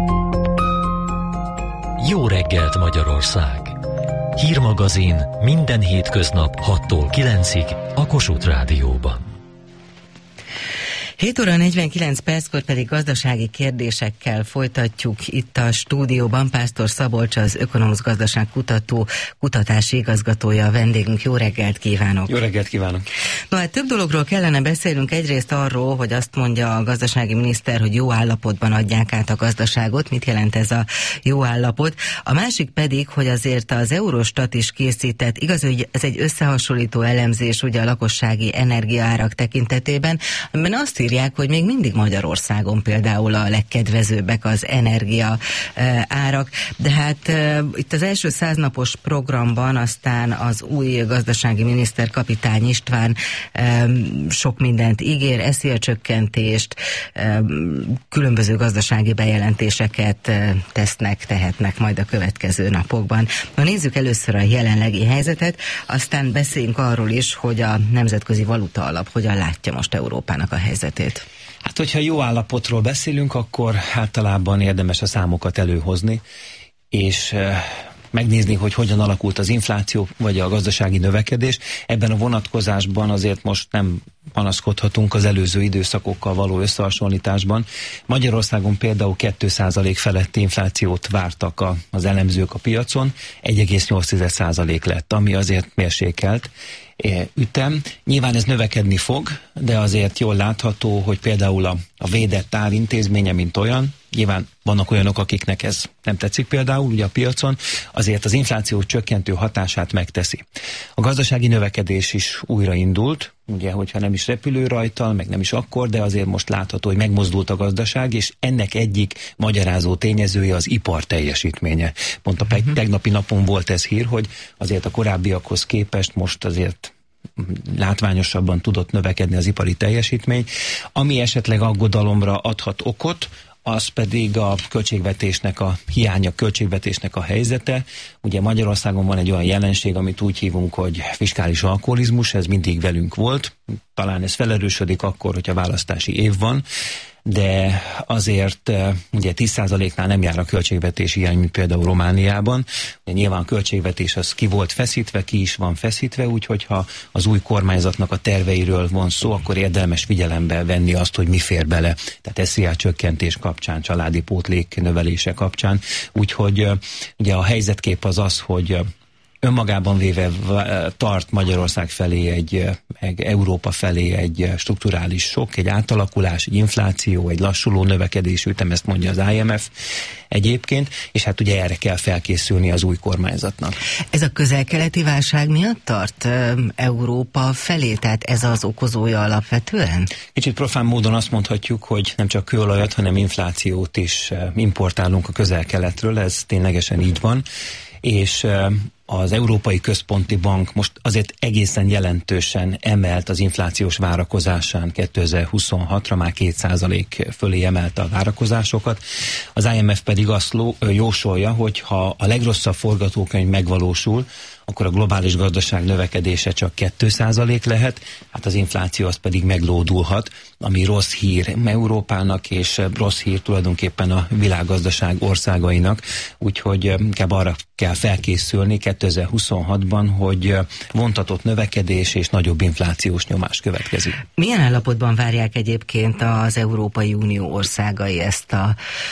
Jó reggelt Magyarország! Hírmagazin minden hétköznap hattól kilencig a Kossuth Rádióban. hét óra negyvenkilenc perckor pedig gazdasági kérdésekkel folytatjuk itt a stúdióban. Pásztor Szabolcs, az Ökonomusz gazdaságkutató kutatási igazgatója a vendégünk. Jó reggelt kívánok! Jó reggelt kívánok! No, hát több dologról kellene beszélnünk. Egyrészt arról, hogy azt mondja a gazdasági miniszter, hogy jó állapotban adják át a gazdaságot. Mit jelent ez a jó állapot? A másik pedig, hogy azért az Eurostat is készített, igaz, hogy ez egy összehasonlító elemzés ugye a lakossági energiaárak tekintetében, amiben azt írják, hogy még mindig Magyarországon például a legkedvezőbbek az energia e, árak, de hát e, itt az első száznapos programban aztán az új gazdasági miniszter Kapitány István e, sok mindent ígér, eszi a csökkentést, e, különböző gazdasági bejelentéseket e, tesznek, tehetnek majd a következő napokban. Na, nézzük először a jelenlegi helyzetet, aztán beszéljünk arról is, hogy a Nemzetközi Valuta Alap hogyan látja most Európának a helyzetét. Hát, hogyha jó állapotról beszélünk, akkor általában érdemes a számokat előhozni, és e, megnézni, hogy hogyan alakult az infláció, vagy a gazdasági növekedés. Ebben a vonatkozásban azért most nem panaszkodhatunk az előző időszakokkal való összehasonlításban. Magyarországon például két százalék feletti inflációt vártak a, az elemzők a piacon, egy egész nyolc százalék lett, ami azért mérsékelt ütem. Nyilván ez növekedni fog, de azért jól látható, hogy például a, a védett árintézménye, mint olyan, nyilván vannak olyanok, akiknek ez nem tetszik például ugye a piacon, azért az infláció csökkentő hatását megteszi. A gazdasági növekedés is újraindult, ugye, hogyha nem is repülőrajttal, meg nem is akkor, de azért most látható, hogy megmozdult a gazdaság, és ennek egyik magyarázó tényezője az ipar teljesítménye. Pont a uh-huh. tegnapi napon volt ez hír, hogy azért a korábbiakhoz képest most azért látványosabban tudott növekedni az ipari teljesítmény, ami esetleg aggodalomra adhat okot, az pedig a költségvetésnek a hiánya, költségvetésnek a helyzete. Ugye Magyarországon van egy olyan jelenség, amit úgy hívunk, hogy fiskális alkoholizmus, ez mindig velünk volt. Talán ez felerősödik akkor, hogyha választási év van, de azért ugye tíz százaléknál nem jár a költségvetési hiány, mint például Romániában. De nyilván a költségvetés az ki volt feszítve, ki is van feszítve, úgyhogy ha az új kormányzatnak a terveiről van szó, akkor érdemes figyelembe venni azt, hogy mi fér bele. Tehát es zé á csökkentés kapcsán, családi pótlék növelése kapcsán. Úgyhogy ugye a helyzetkép az az, hogy önmagában véve tart Magyarország felé, egy, egy Európa felé egy strukturális sok, egy átalakulás, egy infláció, egy lassuló növekedésű ütem, ezt mondja az i em ef egyébként, és hát ugye erre kell felkészülni az új kormányzatnak. Ez a közel-keleti válság miatt tart Európa felé, tehát ez az okozója alapvetően? Kicsit profán módon azt mondhatjuk, hogy nem csak kőolajat, hanem inflációt is importálunk a közel-keletről, ez ténylegesen így van, és az Európai Központi Bank most azért egészen jelentősen emelt az inflációs várakozásán kétezer-huszonhatra, már két százalék fölé emelte a várakozásokat. Az i em ef pedig azt jósolja, hogy ha a legrosszabb forgatókönyv megvalósul, akkor a globális gazdaság növekedése csak két százalék lehet, hát az infláció az pedig meglódulhat, ami rossz hír Európának, és rossz hír tulajdonképpen a világgazdaság országainak, úgyhogy inkább arra kell felkészülni kétezer-huszonhatban, hogy vontatott növekedés és nagyobb inflációs nyomás következik. Milyen állapotban várják egyébként az Európai Unió országai ezt a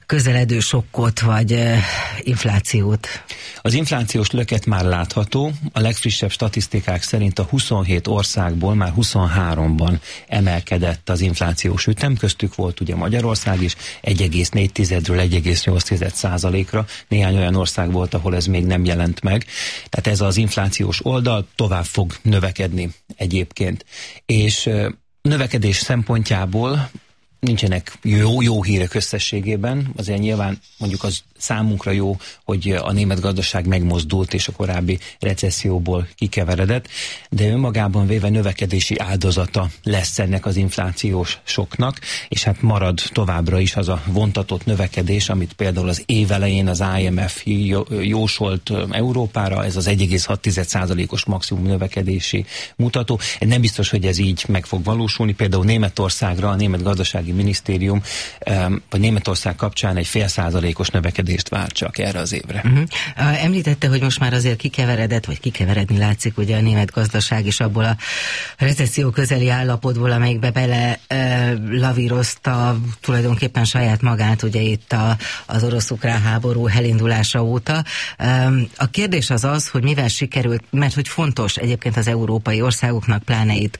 közeledő sokkot vagy inflációt? Az inflációs löket már látható. A legfrissebb statisztikák szerint a huszonhét országból már huszonháromban emelkedett az inflációs ütem. Köztük volt ugye Magyarország is egy egész négy ről egy egész nyolc százalékra. Néhány olyan ország volt, ahol ez még nem jelent meg. Tehát ez az inflációs oldal tovább fog növekedni egyébként. És növekedés szempontjából nincsenek jó, jó hírek összességében, azért nyilván mondjuk az számunkra jó, hogy a német gazdaság megmozdult és a korábbi recesszióból kikeveredett, de önmagában véve növekedési áldozata lesz ennek az inflációs soknak, és hát marad továbbra is az a vontatott növekedés, amit például az év elején az I M F jósolt Európára, ez az egy egész hat százalékos maximum növekedési mutató. Nem biztos, hogy ez így meg fog valósulni, például Németországra a német gazdasági minisztérium vagy Németország kapcsán egy fél százalékos növekedést vár csak erre az évre. Uh-huh. Említette, hogy most már azért kikeveredett, vagy kikeveredni látszik ugye a német gazdaság is abból a recesszió közeli állapotból, amelyikbe bele uh, lavírozta tulajdonképpen saját magát, ugye itt a, az orosz-ukrán háború elindulása óta. Um, a kérdés az az, hogy mivel sikerült, mert hogy fontos egyébként az európai országoknak, pláne itt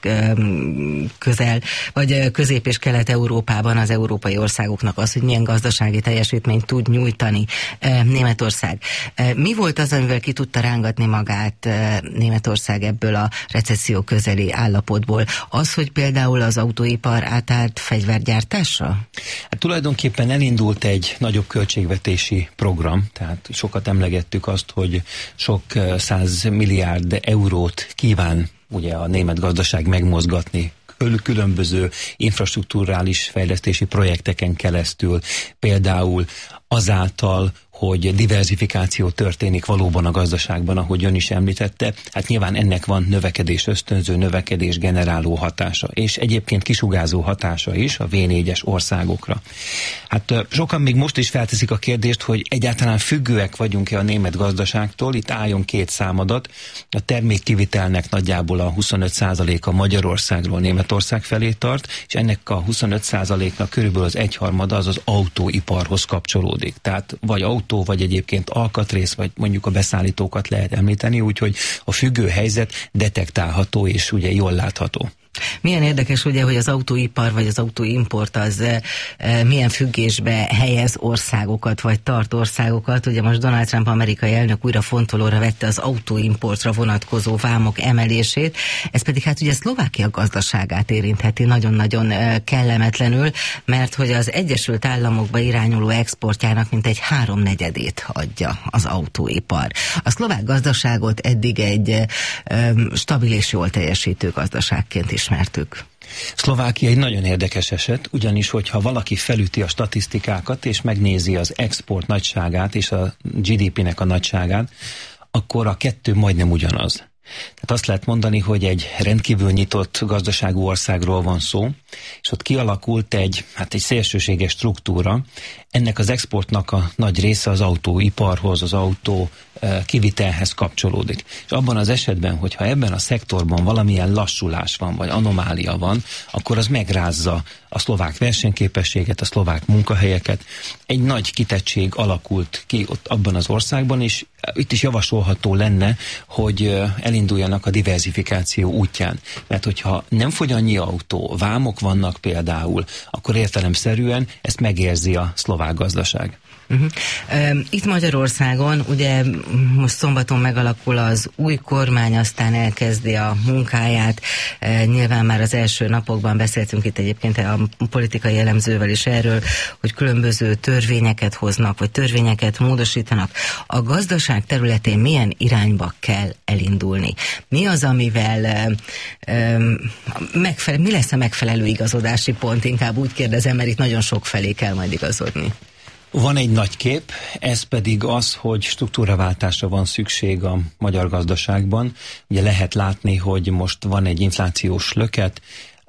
um, közel, vagy közép- és kelet-európában az európai országoknak az, hogy milyen gazdasági teljesítményt tud nyújtani Németország. Mi volt az, amivel ki tudta rángatni magát Németország ebből a recesszió közeli állapotból? Az, hogy például az autóipar átállt fegyvergyártásra? Hát tulajdonképpen elindult egy nagyobb költségvetési program, tehát sokat emlegettük azt, hogy sok száz milliárd eurót kíván ugye a német gazdaság megmozgatni különböző infrastrukturális fejlesztési projekteken keresztül, például azáltal, hogy diverzifikáció történik valóban a gazdaságban, ahogy ön is említette, hát nyilván ennek van növekedés ösztönző, növekedés generáló hatása, és egyébként kisugázó hatása is a vé négyes országokra. Hát sokan még most is felteszik a kérdést, hogy egyáltalán függőek vagyunk-e a német gazdaságtól, itt álljon két számadat, a termékkivitelnek nagyjából a huszonöt százaléka Magyarországról Németország felé tart, és ennek a huszonöt százaléknak körülbelül az egyharmada az az autóiparhoz kapcsolódik. Tehát vagy autó vagy egyébként alkatrész, vagy mondjuk a beszállítókat lehet említeni, úgyhogy a függő helyzet detektálható és ugye jól látható. Milyen érdekes ugye, hogy az autóipar vagy az autóimport az e, milyen függésbe helyez országokat, vagy tart országokat. Ugye most Donald Trump amerikai elnök újra fontolóra vette az autóimportra vonatkozó vámok emelését, ez pedig hát ugye Szlovákia gazdaságát érintheti nagyon-nagyon e, kellemetlenül, mert hogy az Egyesült Államokba irányuló exportjának mintegy háromnegyedét adja az autóipar. A szlovák gazdaságot eddig egy e, stabil és jól teljesítő gazdaságként ismertük. Szlovákia egy nagyon érdekes eset, ugyanis, hogyha valaki felüti a statisztikákat, és megnézi az export nagyságát és a gé dé pének a nagyságát, akkor a kettő majdnem ugyanaz. Tehát azt lehet mondani, hogy egy rendkívül nyitott gazdaságú országról van szó, és ott kialakult egy, hát egy szélsőséges struktúra. Ennek az exportnak a nagy része az autóiparhoz, az autó kivitelhez kapcsolódik. És abban az esetben, hogyha ebben a szektorban valamilyen lassulás van, vagy anomália van, akkor az megrázza a szlovák versenyképességet, a szlovák munkahelyeket. Egy nagy kitettség alakult ki ott abban az országban, és itt is javasolható lenne, hogy elinduljanak a diversifikáció útján. Mert hogyha nem fogy annyi autó, vámok vannak például, akkor értelemszerűen ezt megérzi a szlovák gazdaság. Uh-huh. Itt Magyarországon ugye most szombaton megalakul az új kormány, aztán elkezdi a munkáját. Nyilván már az első napokban beszéltünk itt egyébként a politikai elemzővel is erről, hogy különböző törvényeket hoznak, vagy törvényeket módosítanak. A gazdaság területén milyen irányba kell elindulni? Mi az, amivel um, megfelel, mi lesz a megfelelő igazodási pont? Inkább úgy kérdezem, mert itt nagyon sok felé kell majd igazodni. Van egy nagy kép, ez pedig az, hogy struktúraváltásra van szükség a magyar gazdaságban. Ugye lehet látni, hogy most van egy inflációs löket,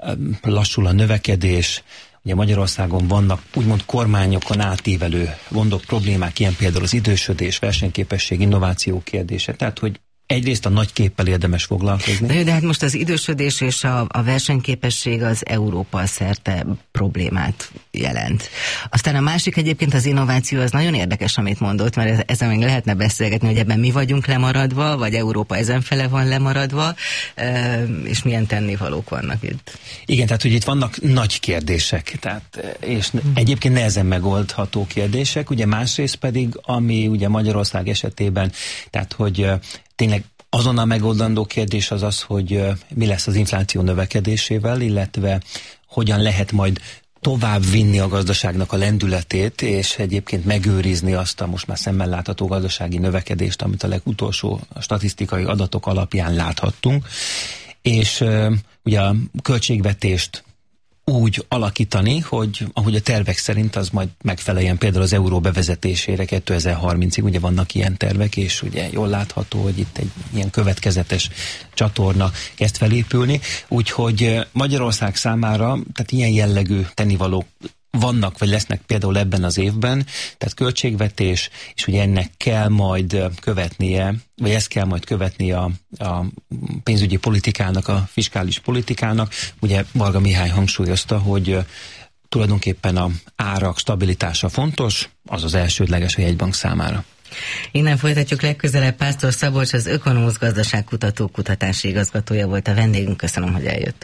lassul a növekedés, ugye Magyarországon vannak úgymond kormányokon átívelő gondok, problémák, ilyen például az idősödés, versenyképesség, innováció kérdése. Tehát, hogy egyrészt a nagy képpel érdemes foglalkozni. De, de hát most az idősödés és a, a versenyképesség az Európa szerte problémát jelent. Aztán a másik egyébként az innováció, az nagyon érdekes, amit mondott, mert ezen még lehetne beszélgetni, hogy ebben mi vagyunk lemaradva, vagy Európa ezenfele van lemaradva, és milyen tennivalók vannak itt. Igen, tehát hogy itt vannak nagy kérdések, tehát, és egyébként nehezen megoldható kérdések, ugye másrészt pedig, ami ugye Magyarország esetében, tehát hogy tényleg azonnal megoldandó kérdés az az, hogy mi lesz az infláció növekedésével, illetve hogyan lehet majd tovább vinni a gazdaságnak a lendületét, és egyébként megőrizni azt a most már szemmel látható gazdasági növekedést, amit a legutolsó statisztikai adatok alapján láthattunk. És ugye a költségvetést úgy alakítani, hogy ahogy a tervek szerint az majd megfeleljen például az euró bevezetésére kétezer-harmincig, ugye vannak ilyen tervek, és ugye jól látható, hogy itt egy ilyen következetes csatorna kezd felépülni, úgyhogy Magyarország számára, tehát ilyen jellegű tennivalók vannak, vagy lesznek például ebben az évben, tehát költségvetés, és ugye ennek kell majd követnie, vagy ezt kell majd követnie a, a pénzügyi politikának, a fiskális politikának. Ugye Varga Mihály hangsúlyozta, hogy tulajdonképpen a árak stabilitása fontos, az az elsődleges a jegybank számára. Innen folytatjuk legközelebb. Pásztor Szabolcs, az Ökonomusz gazdaságkutató kutatási igazgatója volt a vendégünk. Köszönöm, hogy eljött.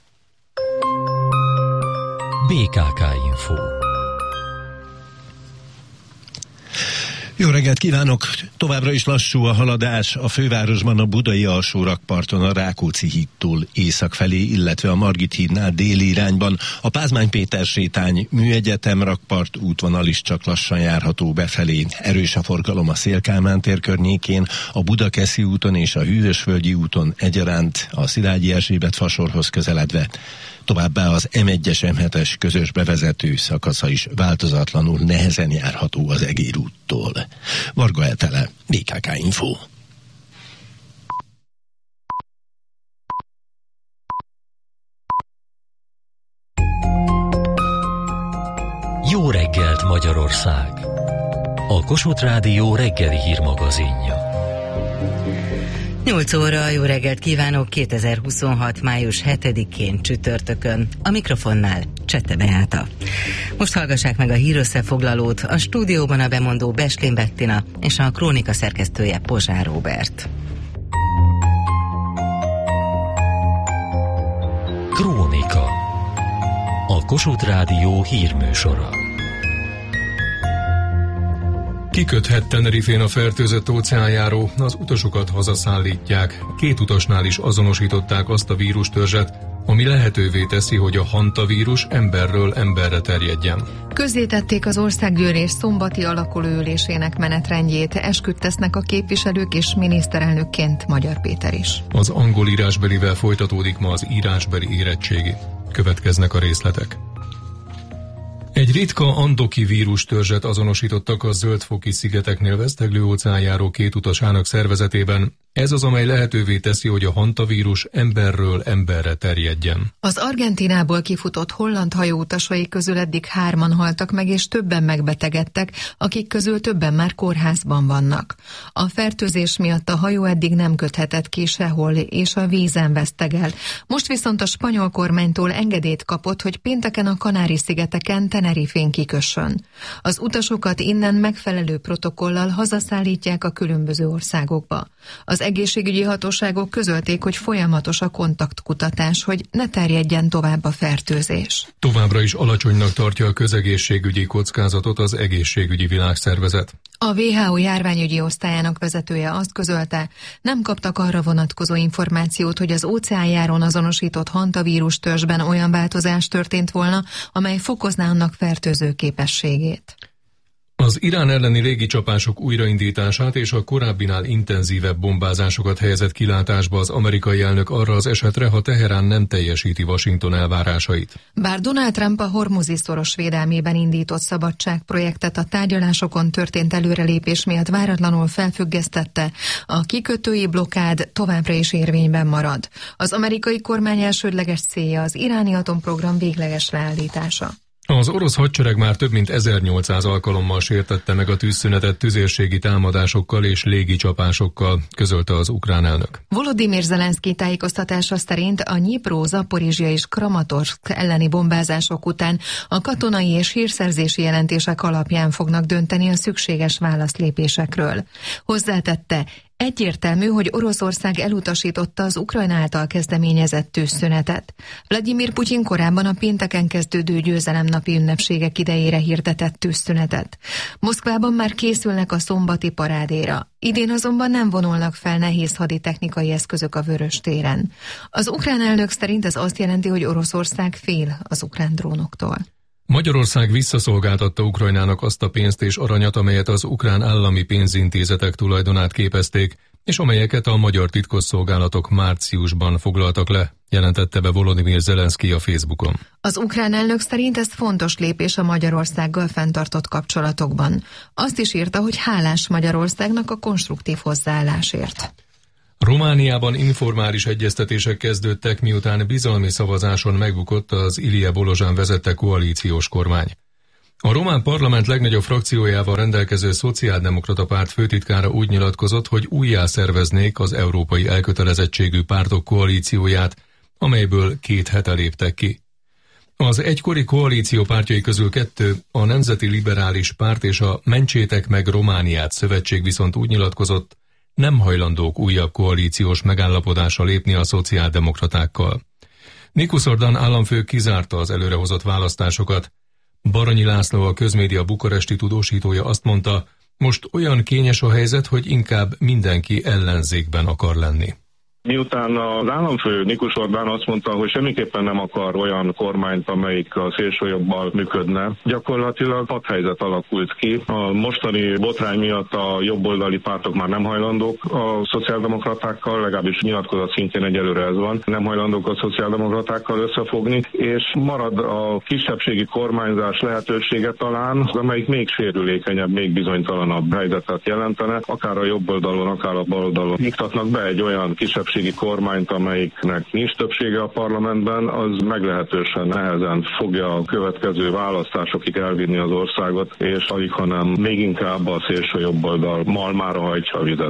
bé ká ká Info. Jó reggelt kívánok! Továbbra is lassú a haladás a fővárosban, a budai alsó rakparton a Rákóczi hídtól észak felé, illetve a Margit hídnál déli irányban. A Pázmány Péter sétány, Műegyetem rakpart útvonal is csak lassan járható befelé. Erős a forgalom a Széll-Kálmán tér környékén, a Budakeszi úton és a Hűvösvölgyi úton egyaránt a Szilágyi Erzsébet fasorhoz közeledve. Továbbá az em egyes em hetes közös bevezető szakasza is változatlanul nehezen járható az Egér úttól. Varga Etele, bé ká ká Info. Jó reggelt Magyarország! A Kossuth Rádió reggeli hírmagazinja. nyolc óra, jó reggelt kívánok, kétezer-huszonhat. május hetedikén csütörtökön. A mikrofonnál Csette Beáta. Most hallgassák meg a hírösszefoglalót, a stúdióban a bemondó Beslén Bettina és a krónika szerkesztője Pozsár Róbert. Krónika. A Kossuth Rádió hírműsora. Kiköthet Tenerifén a fertőzött óceánjáró, az utasokat hazaszállítják. Két utasnál is azonosították azt a vírustörzset, ami lehetővé teszi, hogy a hantavírus emberről emberre terjedjen. Közzétették az országgyűlés szombati alakuló ülésének menetrendjét, esküt tesznek a képviselők és miniszterelnökként Magyar Péter is. Az angol írásbelivel folytatódik ma az írásbeli érettségi. Következnek a részletek. Egy ritka andoki vírustörzset azonosítottak a Zöld-foki szigeteknél veszteglő óceánjáró két utasának szervezetében. Ez az, amely lehetővé teszi, hogy a hantavírus emberről emberre terjedjen. Az Argentinából kifutott holland hajóutasai közül eddig hárman haltak meg, és többen megbetegedtek, akik közül többen már kórházban vannak. A fertőzés miatt a hajó eddig nem köthetett ki sehol, és a vízen vesztegel. Most viszont a spanyol kormánytól engedélyt kapott, hogy pénteken a Kanári-szigeteken Tenerifén kikössön. Az utasokat innen megfelelő protokollal hazaszállítják a különböző országokba. Az egészségügyi hatóságok közölték, hogy folyamatos a kontaktkutatás, hogy ne terjedjen tovább a fertőzés. Továbbra is alacsonynak tartja a közegészségügyi kockázatot az Egészségügyi Világszervezet. A dupla vé há ó járványügyi osztályának vezetője azt közölte, nem kaptak arra vonatkozó információt, hogy az óceánjáron azonosított hantavírus törzsben olyan változás történt volna, amely fokozná annak fertőző képességét. Az Irán elleni légicsapások újraindítását és a korábbinál intenzívebb bombázásokat helyezett kilátásba az amerikai elnök arra az esetre, ha Teherán nem teljesíti Washington elvárásait. Bár Donald Trump a Hormuzi szoros védelmében indított szabadságprojektet a tárgyalásokon történt előrelépés miatt váratlanul felfüggesztette, a kikötői blokkád továbbra is érvényben marad. Az amerikai kormány elsődleges célja az iráni atomprogram végleges leállítása. Az orosz hadsereg már több mint ezernyolcszáz alkalommal sértette meg a tűzszünetet tüzérségi támadásokkal és légi csapásokkal, közölte az ukrán elnök. Volodymyr Zelenszky tájékoztatása szerint a Dnipro, Zaporizsja és Kramatorsk elleni bombázások után a katonai és hírszerzési jelentések alapján fognak dönteni a szükséges válaszlépésekről. Hozzátette, egyértelmű, hogy Oroszország elutasította az Ukrajna által kezdeményezett tűzszünetet. Vladimir Putyin korábban a pénteken kezdődő győzelemnapi ünnepségek idejére hirdetett tűzszünetet. Moszkvában már készülnek a szombati parádéra. Idén azonban nem vonulnak fel nehéz haditechnikai eszközök a Vörös téren. Az ukrán elnök szerint ez azt jelenti, hogy Oroszország fél az ukrán drónoktól. Magyarország visszaszolgáltatta Ukrajnának azt a pénzt és aranyat, amelyet az ukrán állami pénzintézetek tulajdonát képezték, és amelyeket a magyar titkosszolgálatok márciusban foglaltak le, jelentette be Volodymyr Zelenszky a Facebookon. Az ukrán elnök szerint ez fontos lépés a Magyarországgal fenntartott kapcsolatokban. Azt is írta, hogy hálás Magyarországnak a konstruktív hozzáállásért. Romániában informális egyeztetések kezdődtek, miután bizalmi szavazáson megbukott az Ilie Bolozsán vezette koalíciós kormány. A román parlament legnagyobb frakciójával rendelkező Szociáldemokrata Párt főtitkára úgy nyilatkozott, hogy újjá szerveznék az európai elkötelezettségű pártok koalícióját, amelyből két hete léptek ki. Az egykori koalíció pártjai közül kettő, a Nemzeti Liberális Párt és a Mentsétek meg Romániát szövetség viszont úgy nyilatkozott, nem hajlandók újabb koalíciós megállapodásra lépni a szociáldemokratákkal. Nicu Ordan államfő kizárta az előrehozott választásokat. Baranyi László, a Közmédia bukaresti tudósítója azt mondta, most olyan kényes a helyzet, hogy inkább mindenki ellenzékben akar lenni. Miután az államfő Nicu Ordan azt mondta, hogy semmiképpen nem akar olyan kormányt, amelyik a szélsőjobbal működne, gyakorlatilag padhelyzet alakult ki. A mostani botrány miatt a jobboldali pártok már nem hajlandók a szociáldemokratákkal, legalábbis nyilatkozat szintjén egyelőre ez van, nem hajlandók a szociáldemokratákkal összefogni, és marad a kisebbségi kormányzás lehetősége talán, amelyik még sérülékenyebb, még bizonytalanabb helyzetet jelentene, akár a jobboldalon, akár a baloldalon iktatnak be egy olyan kisebbségi kormányt, amelyiknek nincs többsége a parlamentben, az meglehetősen nehezen fogja a következő választásokig elvinni az országot, és alig, hanem még inkább a szélső jobboldal malmára hajtja a vizet.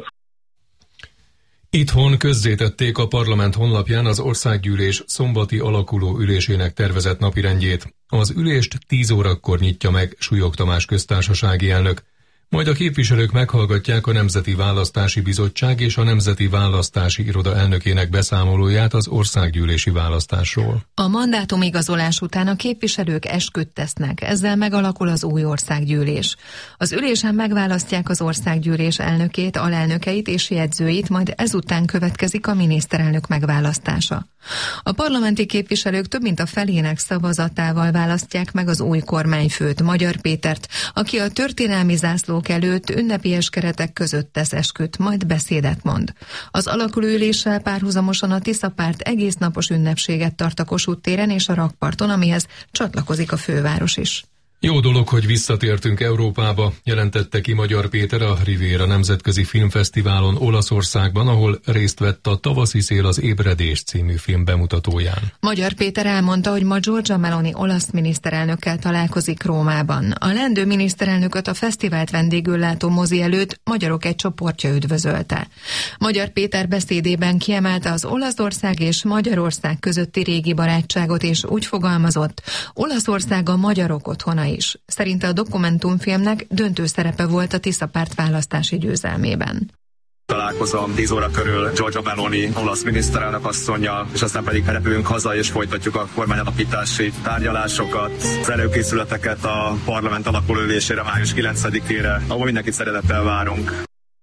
Itthon közzétették a parlament honlapján az országgyűlés szombati alakuló ülésének tervezett napirendjét. Az ülést tíz órakor nyitja meg Súlyog Tamás köztársasági elnök. Majd a képviselők meghallgatják a Nemzeti Választási Bizottság és a Nemzeti Választási Iroda elnökének beszámolóját az országgyűlési választásról. A mandátumigazolás után a képviselők esküt tesznek, ezzel megalakul az új országgyűlés. Az ülésen megválasztják az országgyűlés elnökét, alelnökeit és jegyzőit, majd ezután következik a miniszterelnök megválasztása. A parlamenti képviselők több mint a felének szavazatával választják meg az új kormányfőt, Magyar Pétert, aki a történelmi zászlók előtt ünnepies keretek között tesz esküt, majd beszédet mond. Az alakuló üléssel párhuzamosan a Tisza párt egész napos ünnepséget tart a Kossuth téren és a rakparton, amihez csatlakozik a főváros is. Jó dolog, hogy visszatértünk Európába, jelentette ki Magyar Péter a Riviera Nemzetközi Filmfesztiválon Olaszországban, ahol részt vett a Tavaszi szél az ébredés című film bemutatóján. Magyar Péter elmondta, hogy ma Giorgia Meloni olasz miniszterelnökkel találkozik Rómában. A leendő miniszterelnököt a fesztivált vendégül látó mozi előtt magyarok egy csoportja üdvözölte. Magyar Péter beszédében kiemelte az Olaszország és Magyarország közötti régi barátságot, és úgy fogalmazott, Olaszország a magyarok otthona is. Szerinte a dokumentumfilmnek döntő szerepe volt a Tisza párt választási győzelmében. Találkozom tíz óra körül Giorgia Meloni olasz miniszterelnök asszonnyal, és aztán pedig repülünk haza és folytatjuk a kormányalapítási tárgyalásokat, az előkészületeket a parlament alakuló ülésére május kilencedikére, ahol mindenkit szeretettel várunk.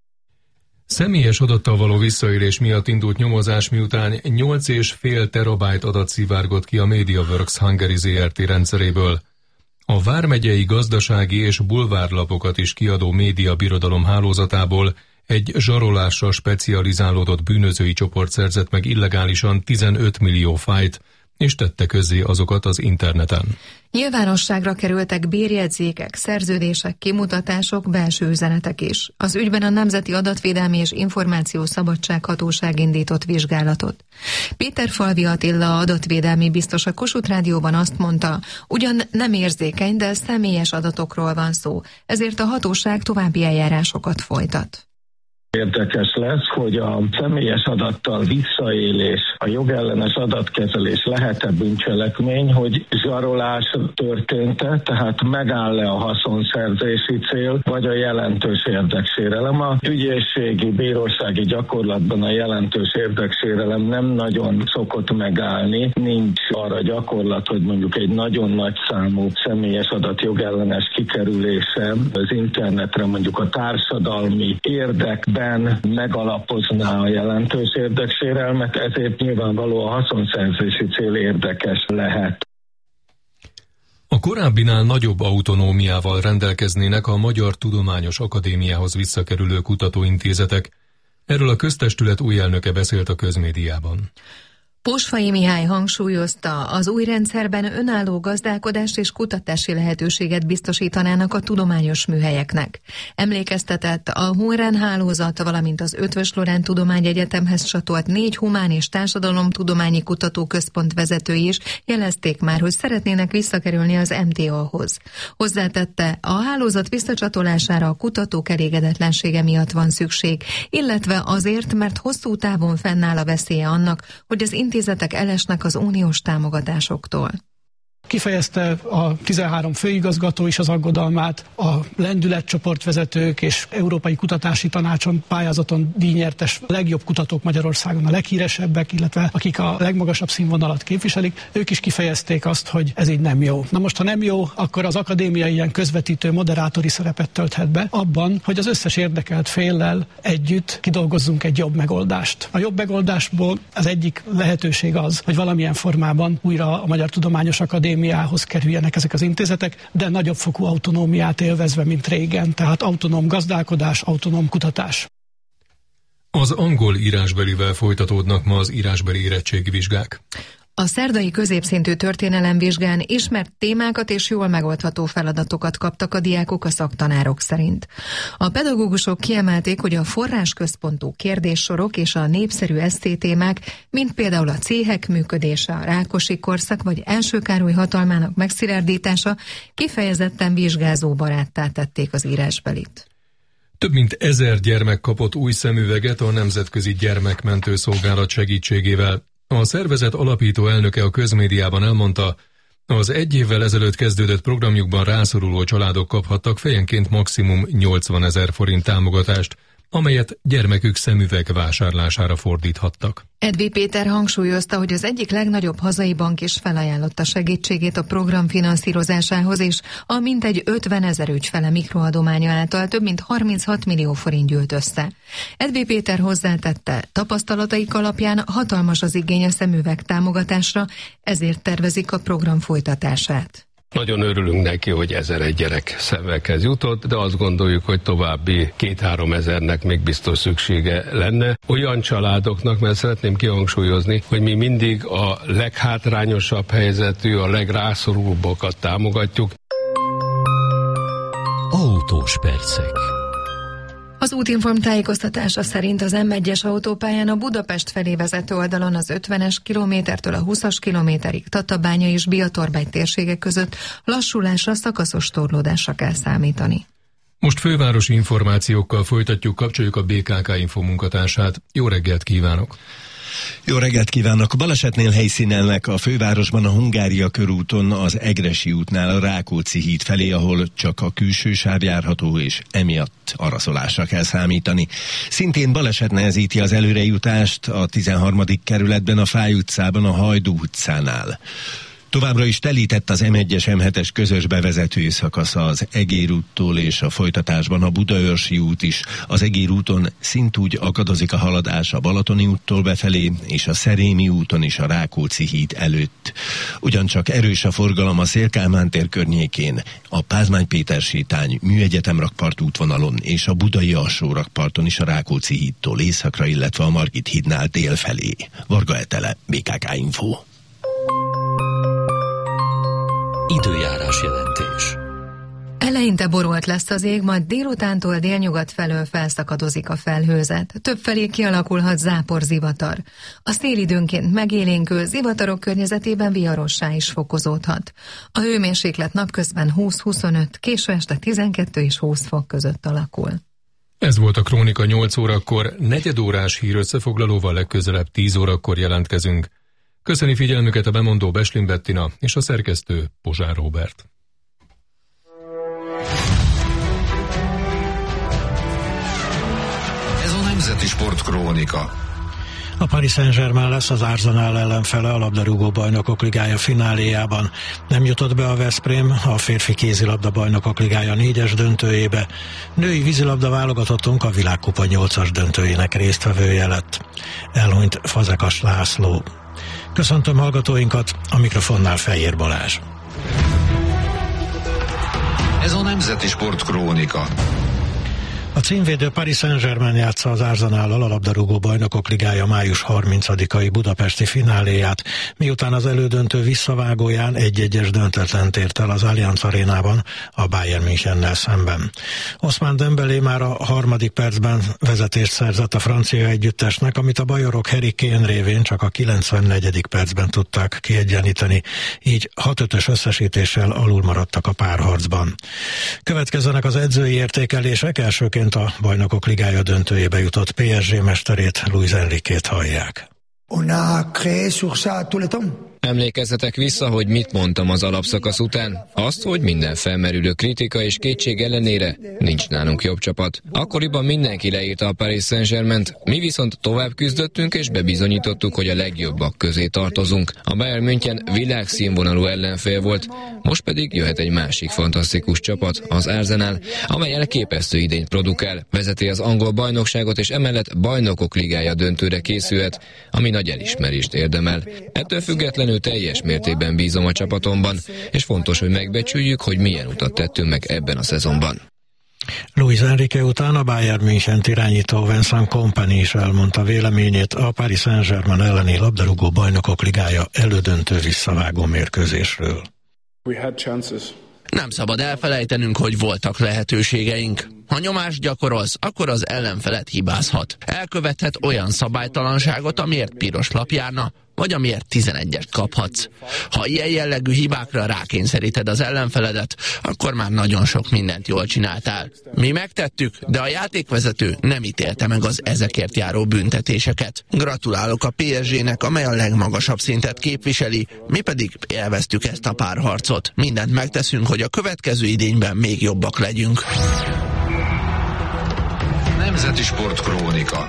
Személyes adattal való visszaélés miatt indult nyomozás, miután nyolc egész öt terabájt adat szivárgott ki a MediaWorks Hungary zé er té rendszeréből. A vármegyei gazdasági és bulvárlapokat is kiadó média birodalom hálózatából egy zsarolásra specializálódott bűnözői csoport szerzett meg illegálisan tizenöt millió fájlt, és tette közzé azokat az interneten. Nyilvánosságra kerültek bérjegyzékek, szerződések, kimutatások, belső üzenetek is. Az ügyben a Nemzeti Adatvédelmi és Információs Szabadsághatóság indított vizsgálatot. Péterfalvi Attila adatvédelmi biztos a Kossuth Rádióban azt mondta, ugyan nem érzékeny, de személyes adatokról van szó, ezért a hatóság további eljárásokat folytat. Érdekes lesz, hogy a személyes adattal visszaélés, a jogellenes adatkezelés lehet-e bűncselekmény, hogy zsarolás történt-e, tehát megáll-e a haszonszerzési cél, vagy a jelentős érdeksérelem. A ügyészségi, bírósági gyakorlatban a jelentős érdeksérelem nem nagyon szokott megállni, nincs arra gyakorlat, hogy mondjuk egy nagyon nagy számú személyes adat jogellenes kikerülése az internetre mondjuk a társadalmi érdekben megalapozná a jelentős érdeksérelmet, ezért nyilvánvaló a haszonszerzési cél érdekes lehet. A korábbinál nagyobb autonómiával rendelkeznének a Magyar Tudományos Akadémiához visszakerülő kutatóintézetek. Erről a köztestület új elnöke beszélt a közmédiában. Posfai Mihály hangsúlyozta, az új rendszerben önálló gazdálkodást és kutatási lehetőséget biztosítanának a tudományos műhelyeknek. Emlékeztetett, a Hunren hálózat, valamint az Eötvös Loránd Tudományegyetemhez csatolt négy humán és társadalomtudományi kutatóközpont vezetői is jelezték már, hogy szeretnének visszakerülni az em té á-hoz. Hozzátette, a hálózat visszacsatolására a kutatók elégedetlensége miatt van szükség, illetve azért, mert hosszú távon fennáll a veszélye annak, hogy az intézetek elesnek az uniós támogatásoktól. Kifejezte a tizenhárom főigazgató is az aggodalmát, a lendületcsoportvezetők és Európai Kutatási Tanácson pályázaton díjnyertes legjobb kutatók Magyarországon, a leghíresebbek, illetve akik a legmagasabb színvonalat képviselik, ők is kifejezték azt, hogy ez így nem jó. Na most, ha nem jó, akkor az akadémia ilyen közvetítő, moderátori szerepet tölthet be abban, hogy az összes érdekelt féllel együtt kidolgozzunk egy jobb megoldást. A jobb megoldásból az egyik lehetőség az, hogy valamilyen formában újra a Magyar Tudományos Akadémia kerüljenek ezek az intézetek, de nagyobb fokú autonómiát élvezve, mint régen, tehát autonóm gazdálkodás, autonóm kutatás. Az angol írásbelivel folytatódnak ma az írásbeli érettségi vizsgák. A szerdai középszintű történelemvizsgán ismert témákat és jól megoldható feladatokat kaptak a diákok a szaktanárok szerint. A pedagógusok kiemelték, hogy a forrásközpontú kérdéssorok és a népszerű esztétémák, mint például a céhek működése, a Rákosi korszak vagy Első Károly hatalmának megszilárdítása kifejezetten vizsgázóbaráttá tették az írásbelit. Több mint ezer gyermek kapott új szemüveget a Nemzetközi Gyermekmentő Szolgálat segítségével. A szervezet alapító elnöke a közmédiában elmondta, az egy évvel ezelőtt kezdődött programjukban rászoruló családok kaphattak fejenként maximum nyolcvanezer forint támogatást, amelyet gyermekük szemüveg vásárlására fordíthattak. Edvi Péter hangsúlyozta, hogy az egyik legnagyobb hazai bank is felajánlotta segítségét a program finanszírozásához, és a mintegy ötvenezer ügyfele mikroadománya által több mint harminchat millió forint gyűlt össze. Edvi Péter hozzátette, tapasztalataik alapján hatalmas az igény a szemüveg támogatásra, ezért tervezik a program folytatását. Nagyon örülünk neki, hogy ezer-egy gyerek szemüveghez jutott, de azt gondoljuk, hogy további két-három ezernek még biztos szüksége lenne. Olyan családoknak, mert szeretném kihangsúlyozni, hogy mi mindig a leghátrányosabb helyzetű, a legrászorulóbbakat támogatjuk. Autós percek. Az Útinform tájékoztatása szerint az em egyes autópályán a Budapest felé vezető oldalon az ötvenes kilométertől a húszas kilométerig Tatabánya és Biatorbegy térségek között lassulásra, szakaszos torlódásra kell számítani. Most fővárosi információkkal folytatjuk, kapcsoljuk a bé ká ká Info munkatársát. Jó reggelt kívánok! Jó reggelt kívánok! Balesetnél helyszínelnek a fővárosban a Hungária körúton, az Egressy útnál a Rákóczi híd felé, ahol csak a külső sáv járható, és emiatt araszolásra kell számítani. Szintén baleset nehezíti az előrejutást a tizenharmadik kerületben, a Fáy utcában, a Hajdú utcánál. Továbbra is telített az em egyes em hetes közös bevezető szakasza az Egér úttól, és a folytatásban a Budaörsi út is. Az Egér úton szintúgy akadozik a haladás a Balatoni úttól befelé, és a Szerémi úton is a Rákóczi híd előtt. Ugyancsak erős a forgalom a Széll-Kálmán tér környékén, a Pázmány Péter sétány, Műegyetem rakpart útvonalon és a Budai alsó rakparton is a Rákóczi hídtól északra, illetve a Margit hídnál dél felé. Varga Etele, bé ká ká Info. Időjárás jelentés. Eleinte borult lesz az ég, majd délutántól délnyugat felől felszakadozik a felhőzet. Többfelé kialakulhat záporzivatar. A szél időnként megélénkül, zivatarok környezetében viharossá is fokozódhat. A hőmérséklet napközben húsz-huszonöt, késő este tizenkettő és húsz fok között alakul. Ez volt a Krónika nyolc órakor, negyedórás hír összefoglalóval legközelebb tíz órakor jelentkezünk. Köszöni figyelmüket a bemondó Beslin Bettina és a szerkesztő Pozsár Róbert. Ez a Nemzeti Sport Krónika. A Paris Saint-Germain lesz az Arsenal ellenfele a labdarúgó bajnokok ligája fináléjában. Nem jutott be a Veszprém a férfi kézilabda bajnokok ligája négyes döntőjébe. Női vízilabda válogatottunk a világkupa nyolcas döntőjének résztvevője lett. Elhunyt Fazekas László. Köszöntöm hallgatóinkat, a mikrofonnál Fejér Balázs. Ez a Nemzeti Sport Krónika. A címvédő Paris Saint-Germain játsza az Arsenállal a labdarúgó bajnokok ligája május harmincadikai budapesti fináléját, miután az elődöntő visszavágóján egy-egyes döntetlent ért el az Allianz arénában a Bayern Münchennel szemben. Ousmane Dembélé már a harmadik percben vezetést szerzett a francia együttesnek, amit a bajorok Harry Kane révén csak a kilencvennegyedik percben tudták kiegyenlíteni, így hat ötös összesítéssel alul maradtak a párharcban. Következzenek az edzői értékelések, elsőként a bajnokok ligája döntőjébe jutott pé es gé mesterét, Luis Enriquét hallják. Emlékezzetek vissza, hogy mit mondtam az alapszakasz után? Azt, hogy minden felmerülő kritika és kétség ellenére nincs nálunk jobb csapat. Akkoriban mindenki leírta a Paris Saint-Germaint, mi viszont tovább küzdöttünk és bebizonyítottuk, hogy a legjobbak közé tartozunk. A Bayern München világszínvonalú ellenfél volt, most pedig jöhet egy másik fantasztikus csapat, az Arsenal, amely elképesztő idényt produkál, vezeti az angol bajnokságot és emellett bajnokok ligája döntőre készülhet, ami nagy elismerést érdemel. Ettől függetlenül teljes mértékben bízom a csapatomban, és fontos, hogy megbecsüljük, hogy milyen utat tettünk meg ebben a szezonban. Luis Enrique után a Bayern Münchent irányító Vincent Kompany is elmondta véleményét a Paris Saint-Germain elleni labdarúgó bajnokok ligája elődöntő visszavágó mérkőzésről. We had chances. Nem szabad elfelejtenünk, hogy voltak lehetőségeink. Ha nyomást gyakorolsz, akkor az ellenfelet hibázhat. Elkövethet olyan szabálytalanságot, amiért piros lap járna, vagy amiért tizenegyest kaphatsz. Ha ilyen jellegű hibákra rákényszeríted az ellenfeledet, akkor már nagyon sok mindent jól csináltál. Mi megtettük, de a játékvezető nem ítélte meg az ezekért járó büntetéseket. Gratulálok a pé es gének, amely a legmagasabb szintet képviseli, mi pedig élveztük ezt a párharcot. Mindent megteszünk, hogy a következő idényben még jobbak legyünk. Nemzeti Sport Krónika.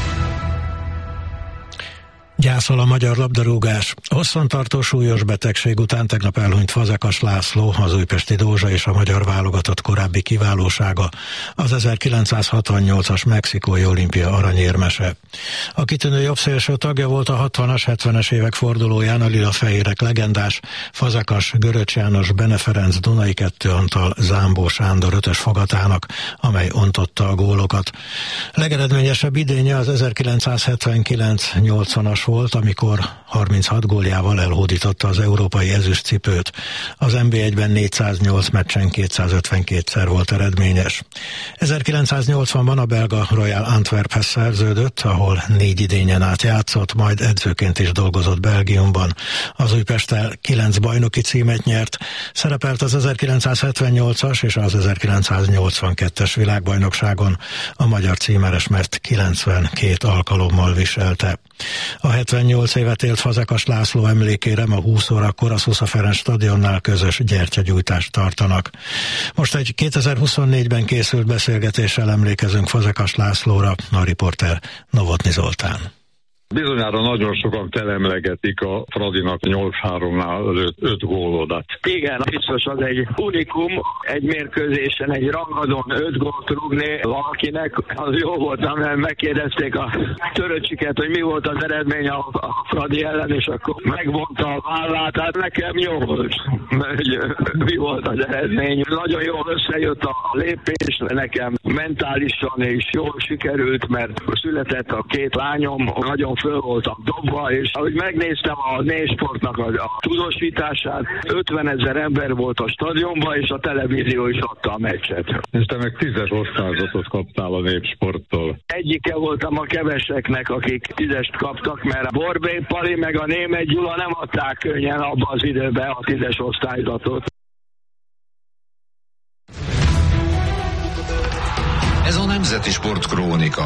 Gyászol a magyar labdarúgás. Hosszantartó súlyos betegség után tegnap elhunyt Fazekas László, az újpesti Dózsa és a magyar válogatott korábbi kiválósága, az ezerkilencszázhatvannyolcas mexikói olimpia aranyérmese. A kitűnő jobbszélső tagja volt a hatvanas, hetvenes évek fordulóján a lilafehérek legendás Fazekas, Göröcs János, Bene Ferenc, Dunai Kettő Antal, Zámbó Sándor ötös fogatának, amely ontotta a gólokat. Legeredményesebb idénye az ezerkilencszázhetvenkilenc nyolcvanas volt, amikor harminchat góljával elhódította az európai ezüstcipőt. Az en bé egyben négyszáznyolc meccsen kétszázötvenkétszer volt eredményes. ezerkilencszáznyolcvanban a belga Royal Antwerphez szerződött, ahol négy idényen át játszott, majd edzőként is dolgozott Belgiumban. Az Újpesttel kilenc bajnoki címet nyert, szerepelt az ezerkilencszázhetvennyolcas és az ezerkilencszáznyolcvankettes világbajnokságon, a magyar címeresmert kilencvenkét alkalommal viselte. A hetvennyolc évet élt Fazekas László emlékére ma húsz órakor a Szusza Ferenc stadionnál közös gyertyagyújtást tartanak. Most egy kétezer-huszonnégyben készült beszélgetéssel emlékezünk Fazekas Lászlóra, a riporter Novotny Zoltán. Bizonyára nagyon sokan telemlegetik a Fradinak nyolc háromnál öt gólodat. Igen, biztos az egy unikum, egy mérkőzésen, egy rangadón öt gólt rúgni valakinek, az jó volt, mert megkérdezték a Töröcsiket, hogy mi volt az eredmény a, a Fradi ellen, és akkor megvonta a vállát, hát nekem jó volt, hogy mi volt az eredmény. Nagyon jól összejött a lépés, nekem mentálisan is jól sikerült, mert született a két lányom, nagyon föl voltak dobva, és ahogy megnéztem a Népsportnak a, a tudósítását, ötvenezer ember volt a stadionban, és a televízió is adta a meccset. És te meg tízes osztályzatot kaptál a Népsporttól. Egyike voltam a keveseknek, akik tízest kaptak, mert a Borbély Pali meg a Németh Gyula nem adták könnyen abban az időben a tízes osztályzatot. Ez a Nemzeti Sport Krónika.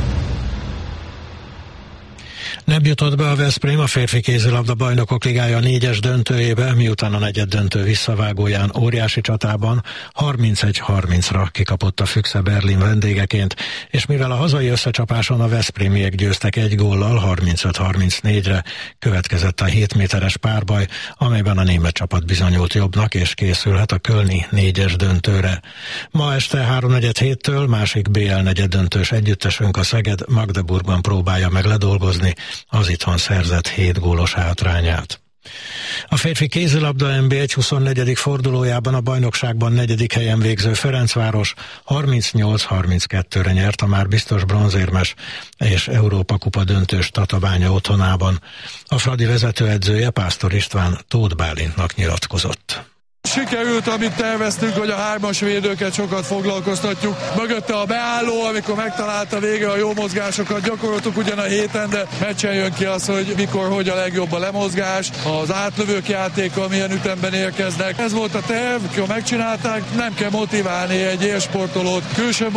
Nem jutott be a Veszprém a férfi kézilabda bajnokok ligája négyes döntőjébe, miután a negyed döntő visszavágóján óriási csatában harmincegy harmincra kikapott a Füchse Berlin vendégeként, és mivel a hazai összecsapáson a veszprémiek győztek egy góllal harmincöt harmincnégyre, következett a hét méteres párbaj, amelyben a német csapat bizonyult jobbnak, és készülhet a kölni négyes döntőre. Ma este háromnegyed héttől másik bé el negyed döntős együttesünk, a Szeged Magdeburgban próbálja meg ledolgozni az itthon szerzett hét gólos hátrányát. A férfi kézilabda en bé egy huszonnegyedik fordulójában a bajnokságban negyedik helyen végző Ferencváros harmincnyolc harminckettőre nyert a már biztos bronzérmes és Európa kupa döntős Tatabánya otthonában. A Fradi vezetőedzője, Pásztor István Tóth Bálintnak nyilatkozott. Sikerült, amit terveztünk, hogy a hármas védőket sokat foglalkoztatjuk. Mögötte a beálló, amikor megtalálta végre a jó mozgásokat, gyakoroltuk ugyan a héten, de meccsen jön ki az, hogy mikor, hogy a legjobb a lemozgás, az átlövők játéka, milyen ütemben érkeznek. Ez volt a terv, amikor megcsinálták, nem kell motiválni egy élsportolót. Külső